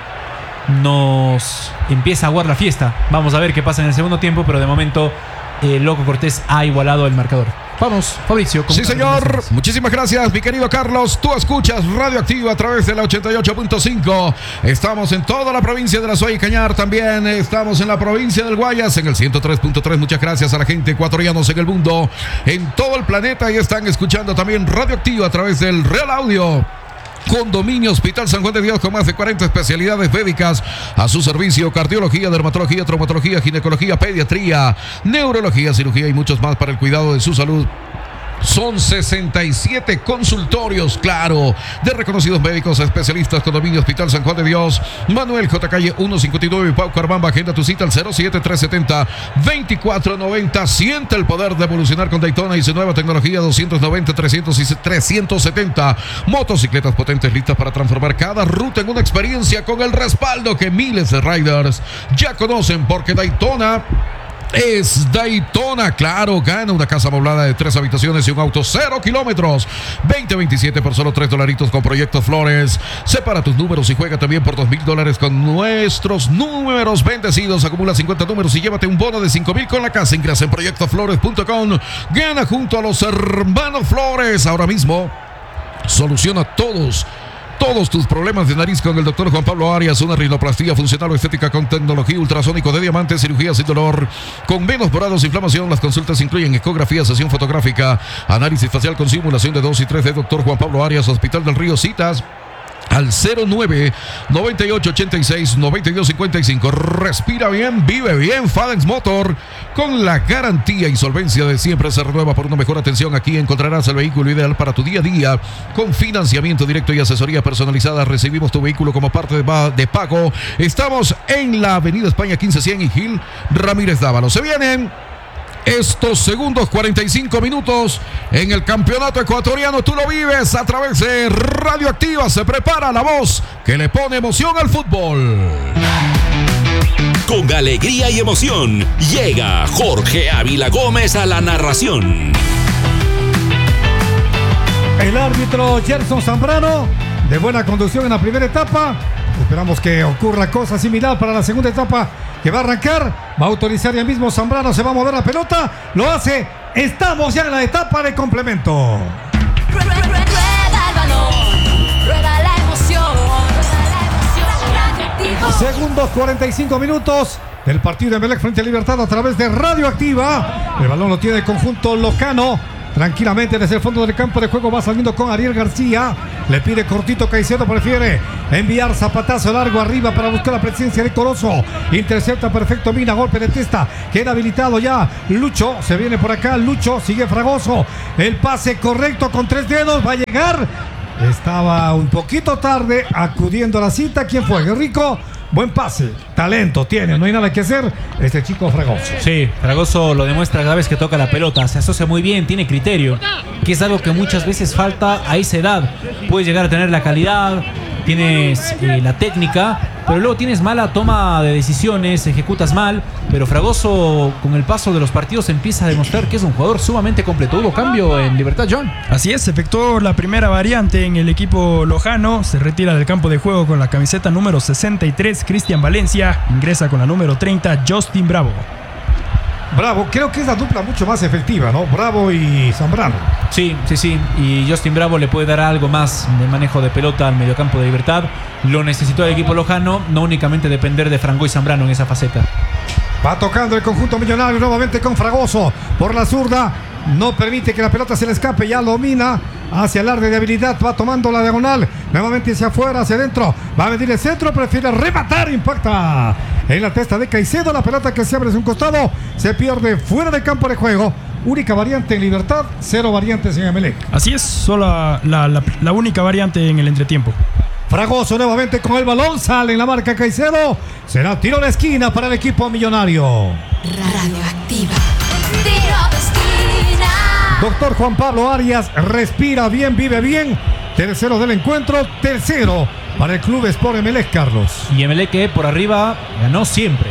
nos empieza a aguar la fiesta. Vamos a ver qué pasa en el segundo tiempo, pero de momento el Loco Cortés ha igualado el marcador. Vamos, Fabricio. Sí, señor. Muchísimas gracias, mi querido Carlos. Tú escuchas Radioactivo a través de la 88.5. Estamos en toda la provincia de La Suay y Cañar. También estamos en la provincia del Guayas, en el 103.3. Muchas gracias a la gente ecuatorianos en el mundo, en todo el planeta. Y están escuchando también Radioactivo a través del Real Audio. Condominio Hospital San Juan de Dios, con más de 40 especialidades médicas a su servicio: cardiología, dermatología, traumatología, ginecología, pediatría, neurología, cirugía y muchos más para el cuidado de su salud. Son 67 consultorios, claro, de reconocidos médicos especialistas. Condominio Hospital San Juan de Dios, Manuel J. Calle 159, Pau Carbamba. Agenda tu cita al 07370-2490. Siente el poder de evolucionar con Daytona y su nueva tecnología 290, 300 y 370. Motocicletas potentes listas para transformar cada ruta en una experiencia, con el respaldo que miles de riders ya conocen, porque Daytona es Daytona. Claro, gana una casa amoblada de 3 habitaciones y un auto 0 kilómetros 2027 por solo $3 con Proyectos Flores. Separa tus números y juega también por $2,000 con nuestros números bendecidos. Acumula 50 números y llévate un bono de 5,000 con la casa. Ingresa en proyectosflores.com. Gana junto a los hermanos Flores. Ahora mismo soluciona todos tus problemas de nariz con el doctor Juan Pablo Arias. Una rinoplastia funcional o estética con tecnología ultrasónico de diamante, cirugía sin dolor, con menos morados, inflamación. Las consultas incluyen ecografía, sesión fotográfica, análisis facial con simulación de 2 y 3 de doctor Juan Pablo Arias. Hospital del Río. Citas al 09-9886-9255. Respira bien, vive bien. FADEX Motor, con la garantía y solvencia de siempre, se renueva por una mejor atención. Aquí encontrarás el vehículo ideal para tu día a día, con financiamiento directo y asesoría personalizada. Recibimos tu vehículo como parte de pago. Estamos en la Avenida España 1500 y Gil Ramírez Dávalo. Se vienen estos segundos 45 minutos en el campeonato ecuatoriano. Tú lo vives a través de Radioactiva. Se prepara la voz que le pone emoción al fútbol. Con alegría y emoción llega Jorge Ávila Gómez a la narración. El árbitro Gerson Zambrano, de buena conducción en la primera etapa. Esperamos que ocurra cosa similar para la segunda etapa, que va a arrancar. Va a autorizar ya mismo Zambrano. Se va a mover la pelota. Lo hace. Estamos ya en la etapa de complemento. Rueda el balón, rueda la emoción, Radioactivo. segundos, 45 minutos del partido de Emelec frente a Libertad a través de Radioactiva. El balón lo tiene el conjunto lojano. Tranquilamente desde el fondo del campo de juego va saliendo con Ariel García. Le pide cortito Caicedo, prefiere enviar zapatazo largo arriba para buscar la presencia de Corozo. Intercepta perfecto Mina, golpe de testa. Queda habilitado ya Lucho. Se viene por acá Lucho, sigue Fragoso. El pase correcto con 3 dedos. Va a llegar. Estaba un poquito tarde acudiendo a la cita. ¿Quién fue? Guerrico. Buen pase, talento tiene, no hay nada que hacer este chico Fragoso. Sí, Fragoso lo demuestra cada vez que toca la pelota, se asocia muy bien, tiene criterio, que es algo que muchas veces falta a esa edad. Puedes llegar a tener la calidad, tienes la técnica, pero luego tienes mala toma de decisiones, ejecutas mal. Pero Fragoso, con el paso de los partidos, empieza a demostrar que es un jugador sumamente completo. Hubo cambio en Libertad, John. Así es, se efectuó la primera variante en el equipo lojano. Se retira del campo de juego con la camiseta número 63, Cristian Valencia. Ingresa con la número 30, Justin Bravo. Bravo, creo que es la dupla mucho más efectiva, ¿no? Bravo y Zambrano. Sí. Y Justin Bravo le puede dar algo más de manejo de pelota al mediocampo de Libertad. Lo necesitó el equipo lojano, no únicamente depender de Franco y Zambrano en esa faceta. Va tocando el conjunto millonario nuevamente con Fragoso por la zurda. No permite que la pelota se le escape. Ya domina hacia el área de habilidad. Va tomando la diagonal. Nuevamente hacia afuera, hacia adentro. Va a medir el centro. Prefiere rematar. Impacta en la testa de Caicedo. La pelota que se abre hacia un costado. Se pierde fuera del campo de juego. Única variante en Libertad. 0 variantes en Emelec. Así es, solo la única variante en el entretiempo. Fragoso nuevamente con el balón. Sale en la marca Caicedo. Será tiro de esquina para el equipo millonario. Radioactiva. Tiro de esquina. Doctor Juan Pablo Arias respira bien, vive bien. Tercero del encuentro, tercero para el Club Sport Emelec, Carlos. Y Emelec que por arriba ganó siempre.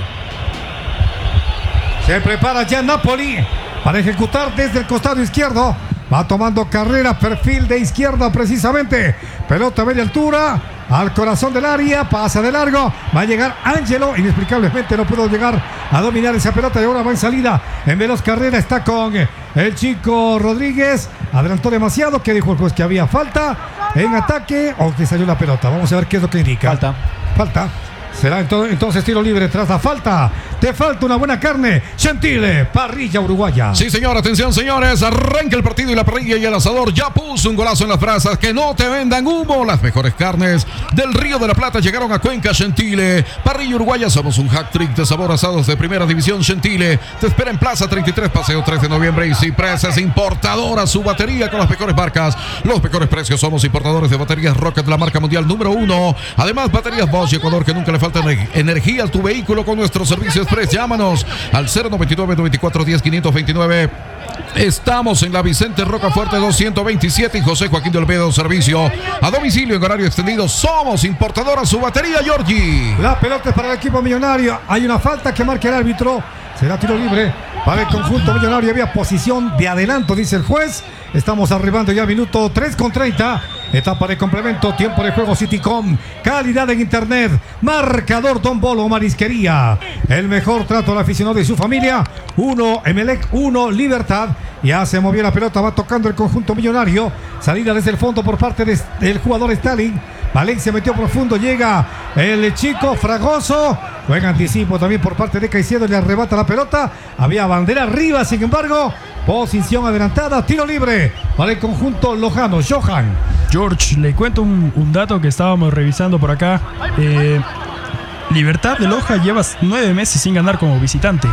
Se prepara ya Napoli para ejecutar desde el costado izquierdo. Va tomando carrera, perfil de izquierda precisamente. Pelota a media altura, al corazón del área, pasa de largo. Va a llegar Ángelo, inexplicablemente no pudo llegar a dominar esa pelota y ahora va en salida. En veloz carrera está con el chico Rodríguez. Adelantó demasiado, que dijo el juez que había falta en ataque o que salió la pelota. Vamos a ver qué es lo que indica. Falta. Será entonces tiro libre tras la falta. Te falta una buena carne. Gentile, parrilla uruguaya. Sí, señor, atención, señores. Arranca el partido y la parrilla y el asador ya puso un golazo en las brasas. Que no te vendan humo. Las mejores carnes del Río de la Plata llegaron a Cuenca, Gentile. Parrilla uruguaya, somos un hat-trick de sabor asados de primera división. Gentile te espera en Plaza 33, Paseo 3 de noviembre. Y Cipresas, importadora, su batería con las mejores marcas. Los mejores precios, somos importadores de baterías Rocket, la marca mundial número 1. Además, baterías Bosch y Ecuador, que nunca le falta energía a tu vehículo con nuestro servicio express. Llámanos al 099-9410-529. Estamos en la Vicente Rocafuerte 227 y José Joaquín de Olmedo, servicio a domicilio en horario extendido. Somos importadora su batería, Giorgi. La pelota es para el equipo millonario. Hay una falta que marca el árbitro. Será tiro libre para el conjunto millonario. Había posición de adelanto, dice el juez. Estamos arribando ya minuto 3:30. Etapa de complemento, tiempo de juego Citycom, calidad en internet, marcador Don Bolo Marisquería, el mejor trato al aficionado y su familia. 1 Emelec, 1 Libertad. Ya se movió la pelota, va tocando el conjunto millonario. Salida desde el fondo por parte del jugador Stalin. Valencia metió profundo, llega el chico Fragoso. Buen anticipo también por parte de Caicedo, le arrebata la pelota. Había bandera arriba, sin embargo, posición adelantada, tiro libre para el conjunto lojano. Johan. George, le cuento un dato que estábamos revisando por acá. Libertad de Loja lleva 9 meses sin ganar como visitante.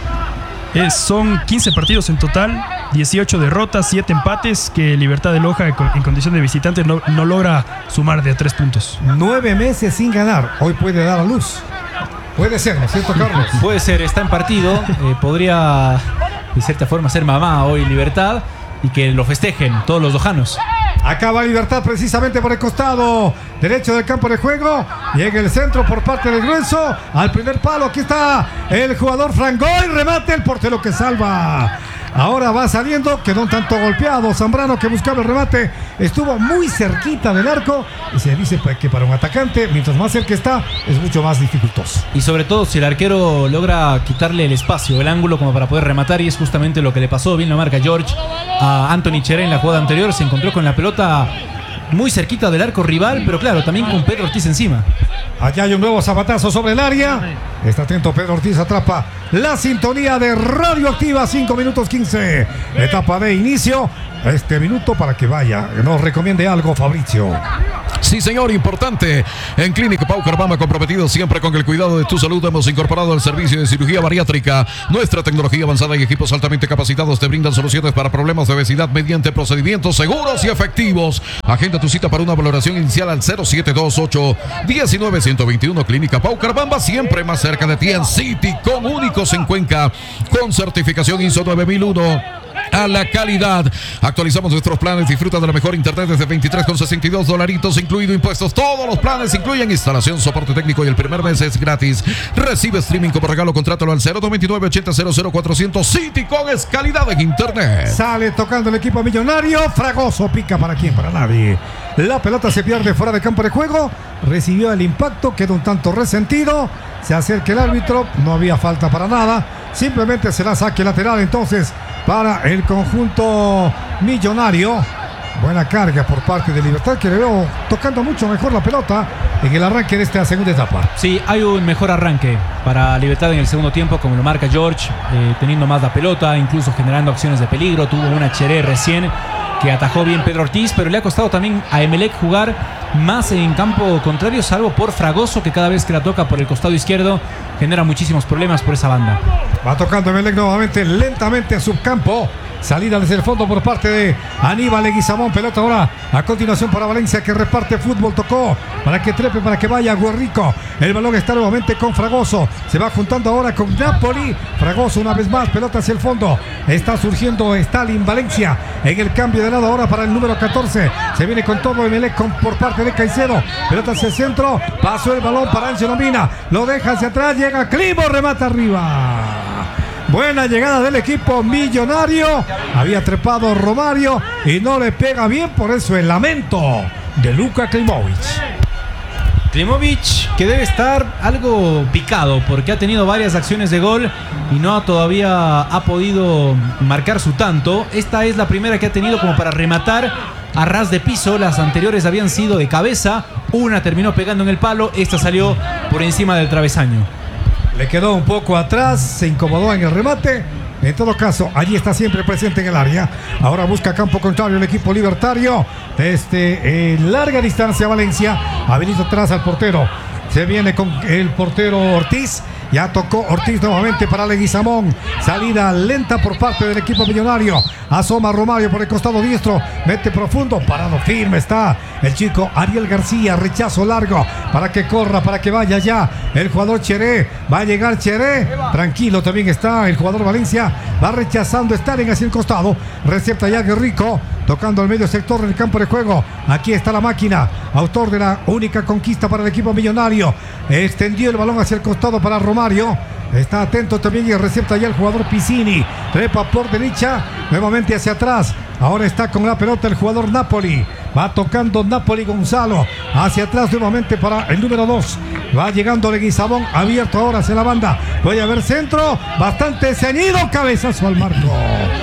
Son 15 partidos en total, 18 derrotas, 7 empates, que Libertad de Loja en condición de visitante no logra sumar de a 3 puntos. 9 meses sin ganar, hoy puede dar a luz. Puede ser, ¿no es cierto, Carlos? Puede ser, está en partido, podría de cierta forma ser mamá hoy Libertad y que lo festejen todos los lojanos. Acaba Libertad precisamente por el costado derecho del campo de juego. Llega el centro por parte del grueso al primer palo. Aquí está el jugador Frangoy. Remate, el portero que salva. Ahora va saliendo, quedó un tanto golpeado Zambrano, que buscaba el remate. Estuvo muy cerquita del arco. Y se dice que para un atacante, mientras más cerca está, es mucho más dificultoso. Y sobre todo si el arquero logra quitarle el espacio, el ángulo como para poder rematar. Y es justamente lo que le pasó, bien lo marca George, a Anthony Cheré en la jugada anterior. Se encontró con la pelota muy cerquita del arco rival, pero claro, también con Pedro Ortiz encima. Allá hay un nuevo zapatazo sobre el área. Está atento Pedro Ortiz, atrapa la sintonía de Radioactiva, 5 minutos 15. Etapa de inicio. Este minuto para que vaya, nos recomiende algo, Fabricio. Sí, señor, importante. En Clínica Pau Carbama, comprometido siempre con el cuidado de tu salud, hemos incorporado el servicio de cirugía bariátrica. Nuestra tecnología avanzada y equipos altamente capacitados te brindan soluciones para problemas de obesidad mediante procedimientos seguros y efectivos. Agenda tu cita para una valoración inicial al 0728-19121. Clínica Pau Carbamba, siempre más cerca de ti en City, con únicos en Cuenca, con certificación ISO 9001. A la calidad. Actualizamos nuestros planes. Disfruta de la mejor internet desde $23.62, incluido impuestos. Todos los planes incluyen instalación, soporte técnico y el primer mes es gratis. Recibe streaming como regalo. Contrátalo al 0229-800400. City con es calidad en internet. Sale tocando el equipo millonario. Fragoso pica para quién, para nadie. La pelota se pierde fuera de campo de juego. Recibió el impacto, quedó un tanto resentido. Se acerca el árbitro. No había falta para nada. Simplemente será saque lateral entonces para el conjunto millonario. Buena carga por parte de Libertad, que le veo tocando mucho mejor la pelota en el arranque de esta segunda etapa. Sí, hay un mejor arranque para Libertad en el segundo tiempo, como lo marca George, teniendo más la pelota, incluso generando acciones de peligro. Tuvo una Cheré recién que atajó bien Pedro Ortiz, pero le ha costado también a Emelec jugar más en campo contrario, salvo por Fragoso, que cada vez que la toca por el costado izquierdo genera muchísimos problemas por esa banda. Va tocando Emelec nuevamente, lentamente a subcampo. Salida desde el fondo por parte de Aníbal Leguizamón. Pelota ahora a continuación para Valencia, que reparte fútbol. Tocó para que trepe, para que vaya Guerrico. El balón está nuevamente con Fragoso. Se va juntando ahora con Napoli. Fragoso una vez más. Pelota hacia el fondo. Está surgiendo Stalin Valencia en el cambio de lado ahora para el número 14. Se viene con todo Emelec por parte de Caicedo. Pelota hacia el centro. Pasó el balón para Ángelo Mina. Lo deja hacia atrás. Llega Climo. Remata arriba. Buena llegada del equipo millonario. Había trepado Romario y no le pega bien, por eso el lamento de Luka Klimovic. Klimovic, que debe estar algo picado porque ha tenido varias acciones de gol y no todavía ha podido marcar su tanto. Esta es la primera que ha tenido como para rematar a ras de piso. Las anteriores habían sido de cabeza. Una terminó pegando en el palo. Esta salió por encima del travesaño. Le quedó un poco atrás, se incomodó en el remate. En todo caso, allí está siempre presente en el área. Ahora busca campo contrario el equipo libertario. Desde larga distancia Valencia. Habilita atrás al portero. Se viene con el portero Ortiz. Ya tocó Ortiz nuevamente para Leguizamón. Salida lenta por parte del equipo millonario. Asoma Romario por el costado diestro. Mete profundo. Parado firme está el chico Ariel García. Rechazo largo para que corra, para que vaya ya el jugador Cheré. Va a llegar Cheré. Tranquilo también está el jugador Valencia. Va rechazando Stalin hacia el costado. Recepta ya Guerrico. Tocando al medio sector del campo de juego. Aquí está la máquina. Autor de la única conquista para el equipo millonario. Extendió el balón hacia el costado para Romario. Está atento también y recepta ya el jugador Piscini. Trepa por derecha. Nuevamente hacia atrás. Ahora está con la pelota el jugador Napoli. Va tocando Napoli Gonzalo. Hacia atrás nuevamente para el número 2. Va llegando Leguizamón. Abierto ahora hacia la banda. Puede haber centro. Bastante ceñido. Cabezazo al marco.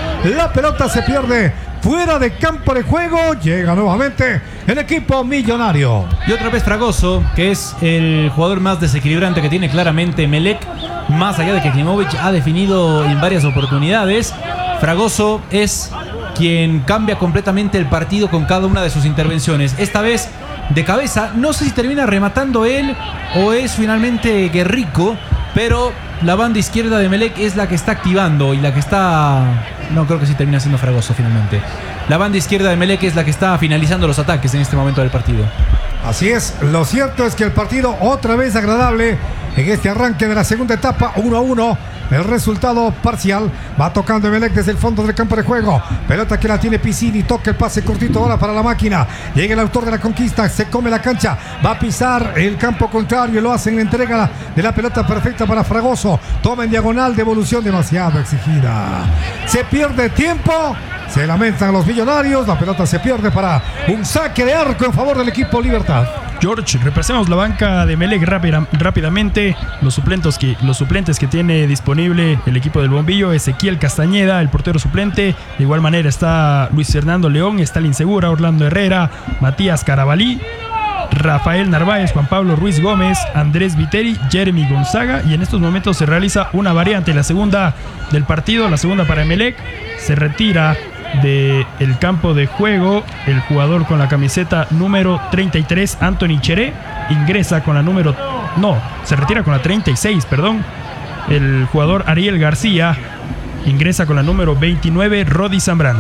La pelota se pierde fuera de campo de juego. Llega nuevamente el equipo millonario. Y otra vez Fragoso, que es el jugador más desequilibrante que tiene claramente Emelec. Más allá de que Klimovic ha definido en varias oportunidades, Fragoso es quien cambia completamente el partido con cada una de sus intervenciones. Esta vez de cabeza, no sé si termina rematando él o es finalmente Guerrico, pero la banda izquierda de Emelec es la que está activando y la que está... No, creo que sí termina siendo Fragoso finalmente. La banda izquierda de Emelec es la que está finalizando los ataques en este momento del partido. Así es, lo cierto es que el partido otra vez agradable en este arranque de la segunda etapa, 1-1. El resultado parcial. Va tocando Emelec desde el fondo del campo de juego. Pelota que la tiene Piscini. Toca el pase cortito ahora para la máquina. Llega el autor de la conquista. Se come la cancha. Va a pisar el campo contrario. Lo hace en la entrega de la pelota perfecta para Fragoso. Toma en diagonal. Devolución demasiado exigida. Se pierde tiempo. Se lamentan los millonarios. La pelota se pierde para un saque de arco en favor del equipo Libertad. George, repasemos la banca de Emelec rápidamente. Los suplentes que tiene disponible el equipo del Bombillo: Ezequiel Castañeda, el portero suplente. De igual manera está Luis Fernando León, Stalin Segura, Orlando Herrera, Matías Carabalí, Rafael Narváez, Juan Pablo Ruiz Gómez, Andrés Viteri, Jeremy Gonzaga. Y en estos momentos se realiza una variante, la segunda del partido, la segunda para Emelec. Se retira del campo de juego el jugador con la camiseta número 33, Anthony Cheré. Ingresa con la se retira con la 36, perdón. El jugador Ariel García ingresa con la número 29, Rodi Zambrano.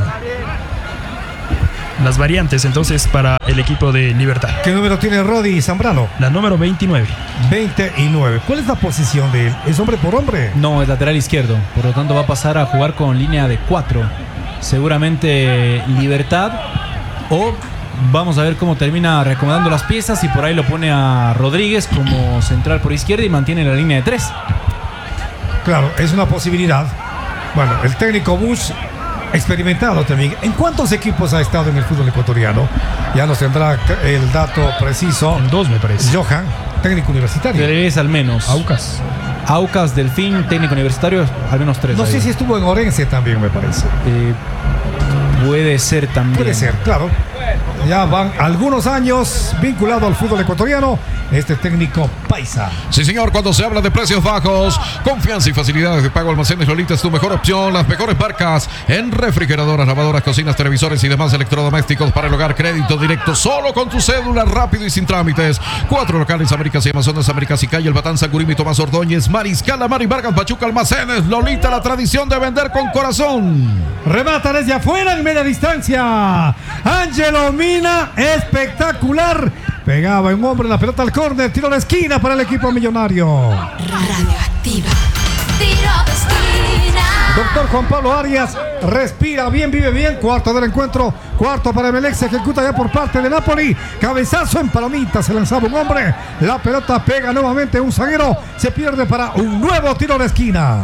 Las variantes entonces para el equipo de Libertad. ¿Qué número tiene Rodi Zambrano? La número 29. 29. ¿Cuál es la posición de él? ¿Es hombre por hombre? No, es lateral izquierdo. Por lo tanto va a pasar a jugar con línea de 4. Seguramente Libertad, o vamos a ver cómo termina reacomodando las piezas y por ahí lo pone a Rodríguez como central por izquierda y mantiene la línea de 3. Claro, es una posibilidad. Bueno, el técnico Bush, experimentado también. ¿En cuántos equipos ha estado en el fútbol ecuatoriano? Ya nos tendrá el dato preciso. En 2, me parece. Johan, técnico universitario. 3 al menos. Aucas, Delfín, técnico universitario, al menos 3. No sé si estuvo en Orense también, me parece. Puede ser también. Puede ser, claro. Ya van algunos años vinculado al fútbol ecuatoriano este técnico paisa. Sí, señor, cuando se habla de precios bajos, confianza y facilidades de pago, Almacenes Lolita es tu mejor opción. Las mejores marcas en refrigeradoras, lavadoras, cocinas, televisores y demás electrodomésticos para el hogar. Crédito directo solo con tu cédula, rápido y sin trámites. 4 locales: Américas y Amazonas, Américas y Calle, El Batán, San Gurín, Tomás Ordóñez, Mariscal, Amari, Vargas, Pachuca. Almacenes Lolita, la tradición de vender con corazón. Remata desde afuera en media distancia. Ángelo Mina, espectacular. Pegaba un hombre la pelota al córner. Tiro de esquina para el equipo millonario. Radioactiva. Tiro de esquina. Doctor Juan Pablo Arias respira bien, vive bien. Cuarto del encuentro. Cuarto para Emelec. Se ejecuta ya por parte de Napoli. Cabezazo en palomita. Se lanzaba un hombre. La pelota pega nuevamente un zaguero. Se pierde para un nuevo tiro de esquina.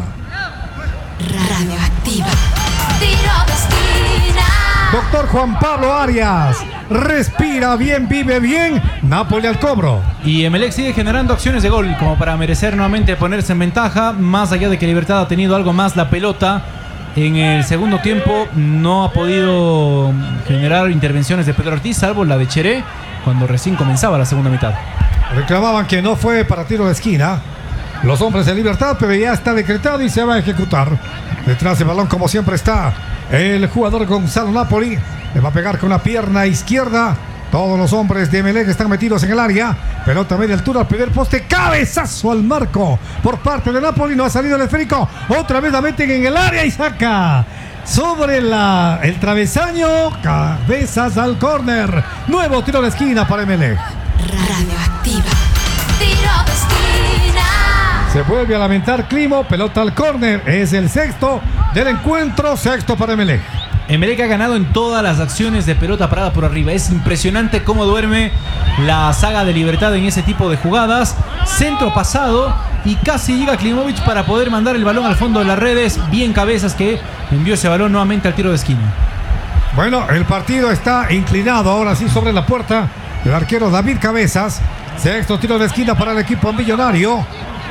Radioactiva. Tiro de esquina. Doctor Juan Pablo Arias respira bien, vive bien. Napoli al cobro. Y Emelec sigue generando acciones de gol como para merecer nuevamente ponerse en ventaja. Más allá de que Libertad ha tenido algo más la pelota en el segundo tiempo, no ha podido generar intervenciones de Pedro Ortiz, salvo la de Cheré cuando recién comenzaba la segunda mitad. Reclamaban que no fue para tiro de esquina los hombres de Libertad, pero ya está decretado y se va a ejecutar. Detrás del balón, como siempre, está el jugador Gonzalo Napoli. Le va a pegar con la pierna izquierda. Todos los hombres de Emelec están metidos en el área. Pelota a media altura al primer poste. Cabezazo al marco por parte de Napoli. No ha salido el esférico. Otra vez la meten en el área y saca sobre el travesaño. Cabezas al córner. Nuevo tiro de esquina para Emelec. Radioactiva. Tiro de esquina. Se vuelve a lamentar Climo. Pelota al córner. Es el sexto del encuentro. Sexto para Emelec. Emelec ha ganado en todas las acciones de pelota parada por arriba. Es impresionante cómo duerme la saga de Libertad en ese tipo de jugadas. Centro pasado y casi llega Klimovic para poder mandar el balón al fondo de las redes. Bien Cabezas, que envió ese balón nuevamente al tiro de esquina. Bueno, el partido está inclinado ahora sí sobre la puerta del arquero David Cabezas. Sexto tiro de esquina para el equipo millonario.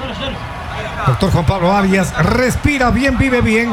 Doctor Juan Pablo Arias respira bien, vive bien.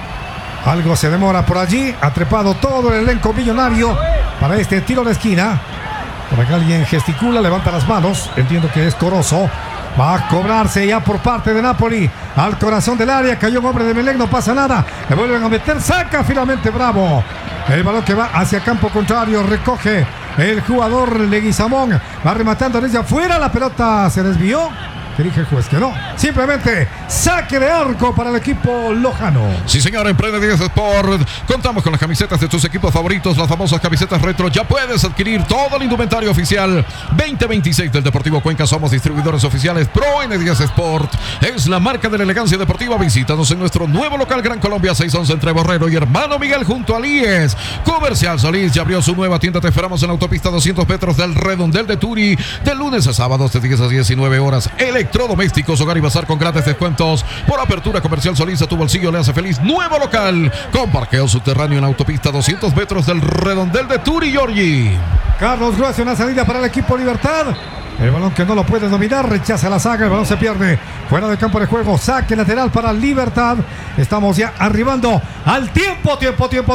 Algo se demora por allí. Ha trepado todo el elenco millonario para este tiro de esquina. Por acá alguien gesticula, levanta las manos. Entiendo que es Corozo. Va a cobrarse ya por parte de Napoli. Al corazón del área. Cayó un hombre de Emelec, no pasa nada. Le vuelven a meter. Saca finalmente Bravo. El balón que va hacia campo contrario. Recoge el jugador Leguizamón. Va rematando desde afuera. La pelota se desvió. Dirige el juez que no. Simplemente saque de arco para el equipo lojano. Sí, señor, en Play 10 Sport contamos con las camisetas de tus equipos favoritos, las famosas camisetas retro. Ya puedes adquirir todo el indumentario oficial 2026 del Deportivo Cuenca. Somos distribuidores oficiales Pro N10 Sport. Es la marca de la elegancia deportiva. Visítanos en nuestro nuevo local Gran Colombia 611 entre Borrero y Hermano Miguel junto a Líes. Comercial Solís ya abrió su nueva tienda. Te esperamos en la autopista 200 metros del Redondel de Turi de lunes a sábados de 10 a 19 horas. Electrodomésticos, Hogar y Bazar con grandes descuentos. Por apertura comercial Solís, a tu bolsillo le hace feliz. Nuevo local con parqueo subterráneo en la autopista 200 metros del redondel de Turi Giorgi. Carlos Grueso en la salida para el equipo Libertad. El balón que no lo puede dominar, rechaza la saga, el balón se pierde fuera del campo de juego, saque lateral para Libertad. Estamos ya arribando al tiempo de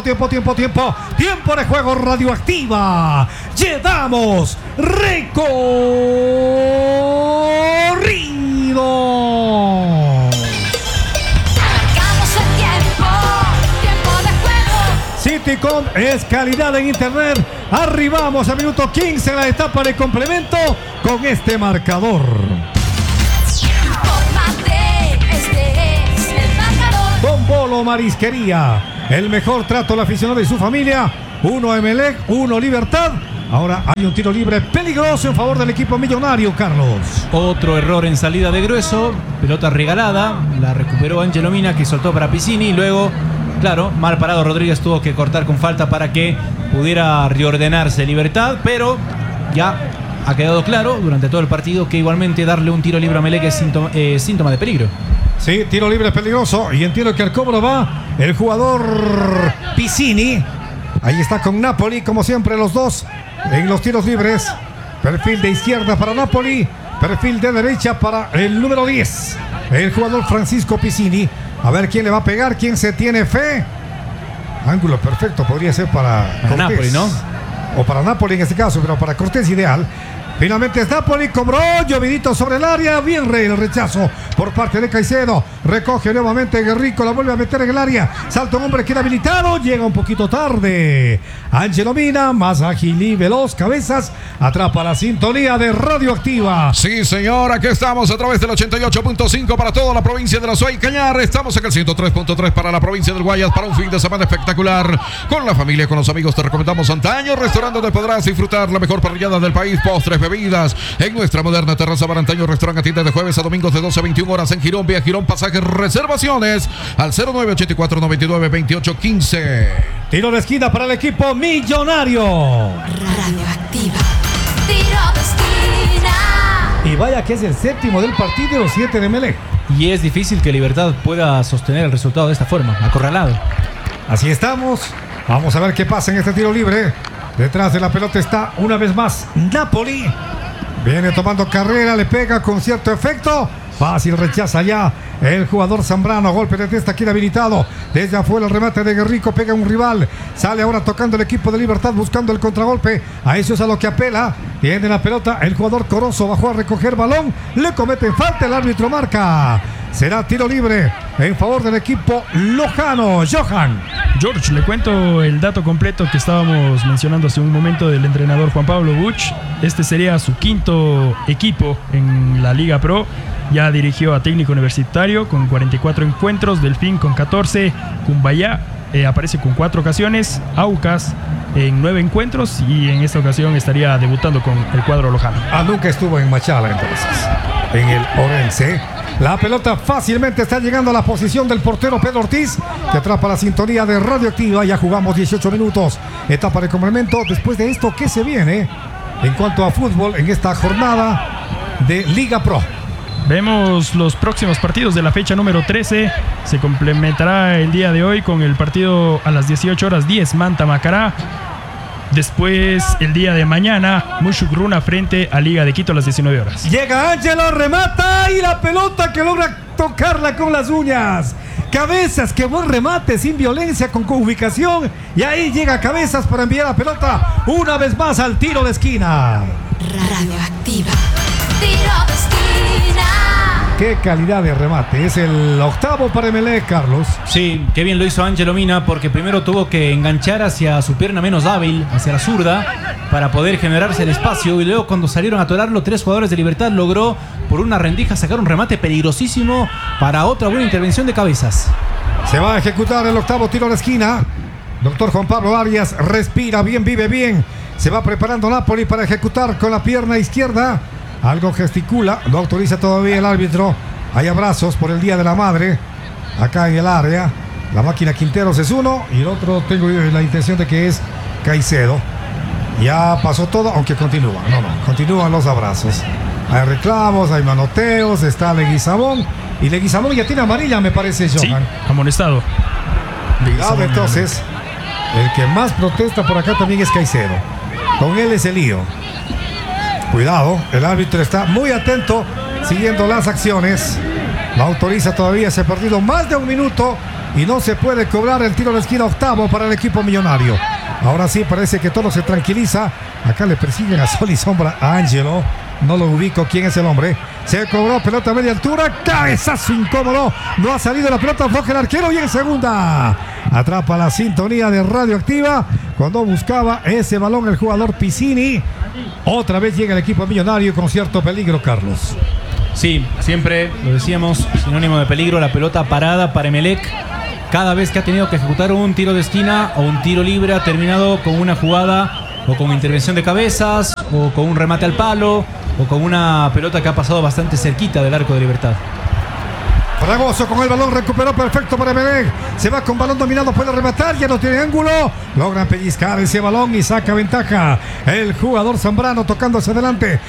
juego. Radioactiva. Llevamos recorrido. Marcamos el tiempo de juego. Citycom es calidad en internet. Arribamos al minuto 15 en la etapa de complemento con este marcador. Infórmate, este es el marcador. Don Bolo Marisquería, el mejor trato al aficionado y su familia. 1 Emelec, 1 Libertad. Ahora hay un tiro libre peligroso en favor del equipo millonario, Carlos. Otro error en salida de Grueso, pelota regalada, la recuperó Ángelo Mina, que soltó para Piscini y luego, claro, mal parado Rodríguez tuvo que cortar con falta para que pudiera reordenarse Libertad, pero ya ha quedado claro durante todo el partido que igualmente darle un tiro libre a Emelec es síntoma de peligro. Sí, tiro libre peligroso y entiendo que al cobro va el jugador Piscini. Ahí está con Napoli, como siempre los dos en los tiros libres. Perfil de izquierda para Napoli, perfil de derecha para el número 10, el jugador Francisco Piscini. A ver quién le va a pegar, quién se tiene fe. Ángulo perfecto, podría ser para Cortés, Napoli, ¿no? O para Napoli en este caso, pero para Cortés ideal. Finalmente es Napoli, cobró, llovidito sobre el área, bien el rechazo por parte de Caicedo, recoge nuevamente Guerrico, la vuelve a meter en el área, salta un hombre que era habilitado, llega un poquito tarde, Ángelo Mina, más ágil y veloz, cabezas, atrapa la sintonía de Radioactiva. Sí, señor, aquí estamos a través del 88.5 para toda la provincia de la Suay Cañar. Estamos en el 103.3 para la provincia del Guayas para un fin de semana espectacular. Con la familia, con los amigos, te recomendamos Antaño, restaurante donde podrás disfrutar la mejor parrillada del país, postres, bebidas, en nuestra moderna terraza bar Antaño, restaurante, atiende de jueves a domingos de 12 a 21 horas en Girón, vía Girón, pasajes, reservaciones al 0984-99-2815. Tiro de esquina para el equipo millonario. Radioactiva. Tiro de esquina. Y vaya que es el séptimo del partido y los 7 de Emelec. Y es difícil que Libertad pueda sostener el resultado de esta forma, acorralado. Así estamos. Vamos a ver qué pasa en este tiro libre. Detrás de la pelota está una vez más Napoli. Viene tomando carrera, le pega con cierto efecto. Fácil rechaza ya el jugador Zambrano. Golpe de testa, queda habilitado. Desde afuera el remate de Guerrico, pega un rival. Sale ahora tocando el equipo de Libertad, buscando el contragolpe. A eso es a lo que apela. Tiene la pelota el jugador Corozo, bajó a recoger balón. Le cometen falta, el árbitro marca. Será tiro libre en favor del equipo lojano. Johan. George, le cuento el dato completo que estábamos mencionando hace un momento del entrenador Juan Pablo Buch. Este sería su quinto equipo en la Liga Pro. Ya dirigió a Técnico Universitario con 44 encuentros, Delfín con 14, Cumbayá aparece con 4 ocasiones, Aucas en 9 encuentros y en esta ocasión estaría debutando con el cuadro lojano. Nunca estuvo en Machala entonces, en el Orense. La pelota fácilmente está llegando a la posición del portero Pedro Ortiz, que atrapa la sintonía de Radioactiva. Ya jugamos 18 minutos, etapa de complemento. Después de esto, ¿qué se viene en cuanto a fútbol en esta jornada de Liga Pro? Vemos los próximos partidos de la fecha número 13. Se complementará el día de hoy con el partido a las 18 horas 10, Manta Macará. Después, el día de mañana, Mushugruna frente a Liga de Quito a las 19 horas. Llega Ángelo, remata y la pelota que logra tocarla con las uñas. Cabezas, qué buen remate, sin violencia, con ubicación. Y ahí llega Cabezas para enviar la pelota una vez más al tiro de esquina. Radioactiva. Tiro de esquina. Qué calidad de remate. Es el octavo para Emelec, Carlos. Sí, qué bien lo hizo Ángelo Mina, porque primero tuvo que enganchar hacia su pierna menos hábil, hacia la zurda, para poder generarse el espacio. Y luego, cuando salieron a atorarlo, 3 jugadores de Libertad, logró por una rendija sacar un remate peligrosísimo para otra buena intervención de Cabezas. Se va a ejecutar el octavo tiro de esquina. Doctor Juan Pablo Arias respira bien, vive bien. Se va preparando Napoli para ejecutar con la pierna izquierda. Algo gesticula, no autoriza todavía el árbitro. Hay abrazos por el Día de la Madre acá en el área. La máquina Quinteros es uno y el otro tengo la intención de que es Caicedo. Ya pasó todo, aunque continúan. Continúan los abrazos. Hay reclamos, hay manoteos, está Leguizamón. Y Leguizamón ya tiene amarilla, me parece, Johan. Sí, amonestado. Cuidado, entonces. El que más protesta por acá también es Caicedo. Con él es el lío. Cuidado, el árbitro está muy atento, siguiendo las acciones. La autoriza todavía, se ha perdido más de un minuto y no se puede cobrar el tiro de esquina octavo para el equipo millonario. Ahora sí parece que todo se tranquiliza. Acá le persiguen a sol y sombra a Ángelo. No lo ubico quién es el hombre. Se cobró pelota a media altura. Cabezazo incómodo. No ha salido la pelota. Floja el arquero y en segunda. Atrapa la sintonía de Radioactiva. Cuando buscaba ese balón el jugador Piscini. Otra vez llega el equipo millonario con cierto peligro, Carlos. Sí, siempre lo decíamos, sinónimo de peligro, la pelota parada para Emelec. Cada vez que ha tenido que ejecutar un tiro de esquina o un tiro libre, ha terminado con una jugada o con intervención de cabezas o con un remate al palo o con una pelota que ha pasado bastante cerquita del arco de Libertad. Fragoso con el balón, recuperó perfecto para Emelec. Se va con balón dominado, puede rematar, ya no tiene ángulo. Logran pellizcar ese balón y saca ventaja el jugador Zambrano tocando hacia adelante.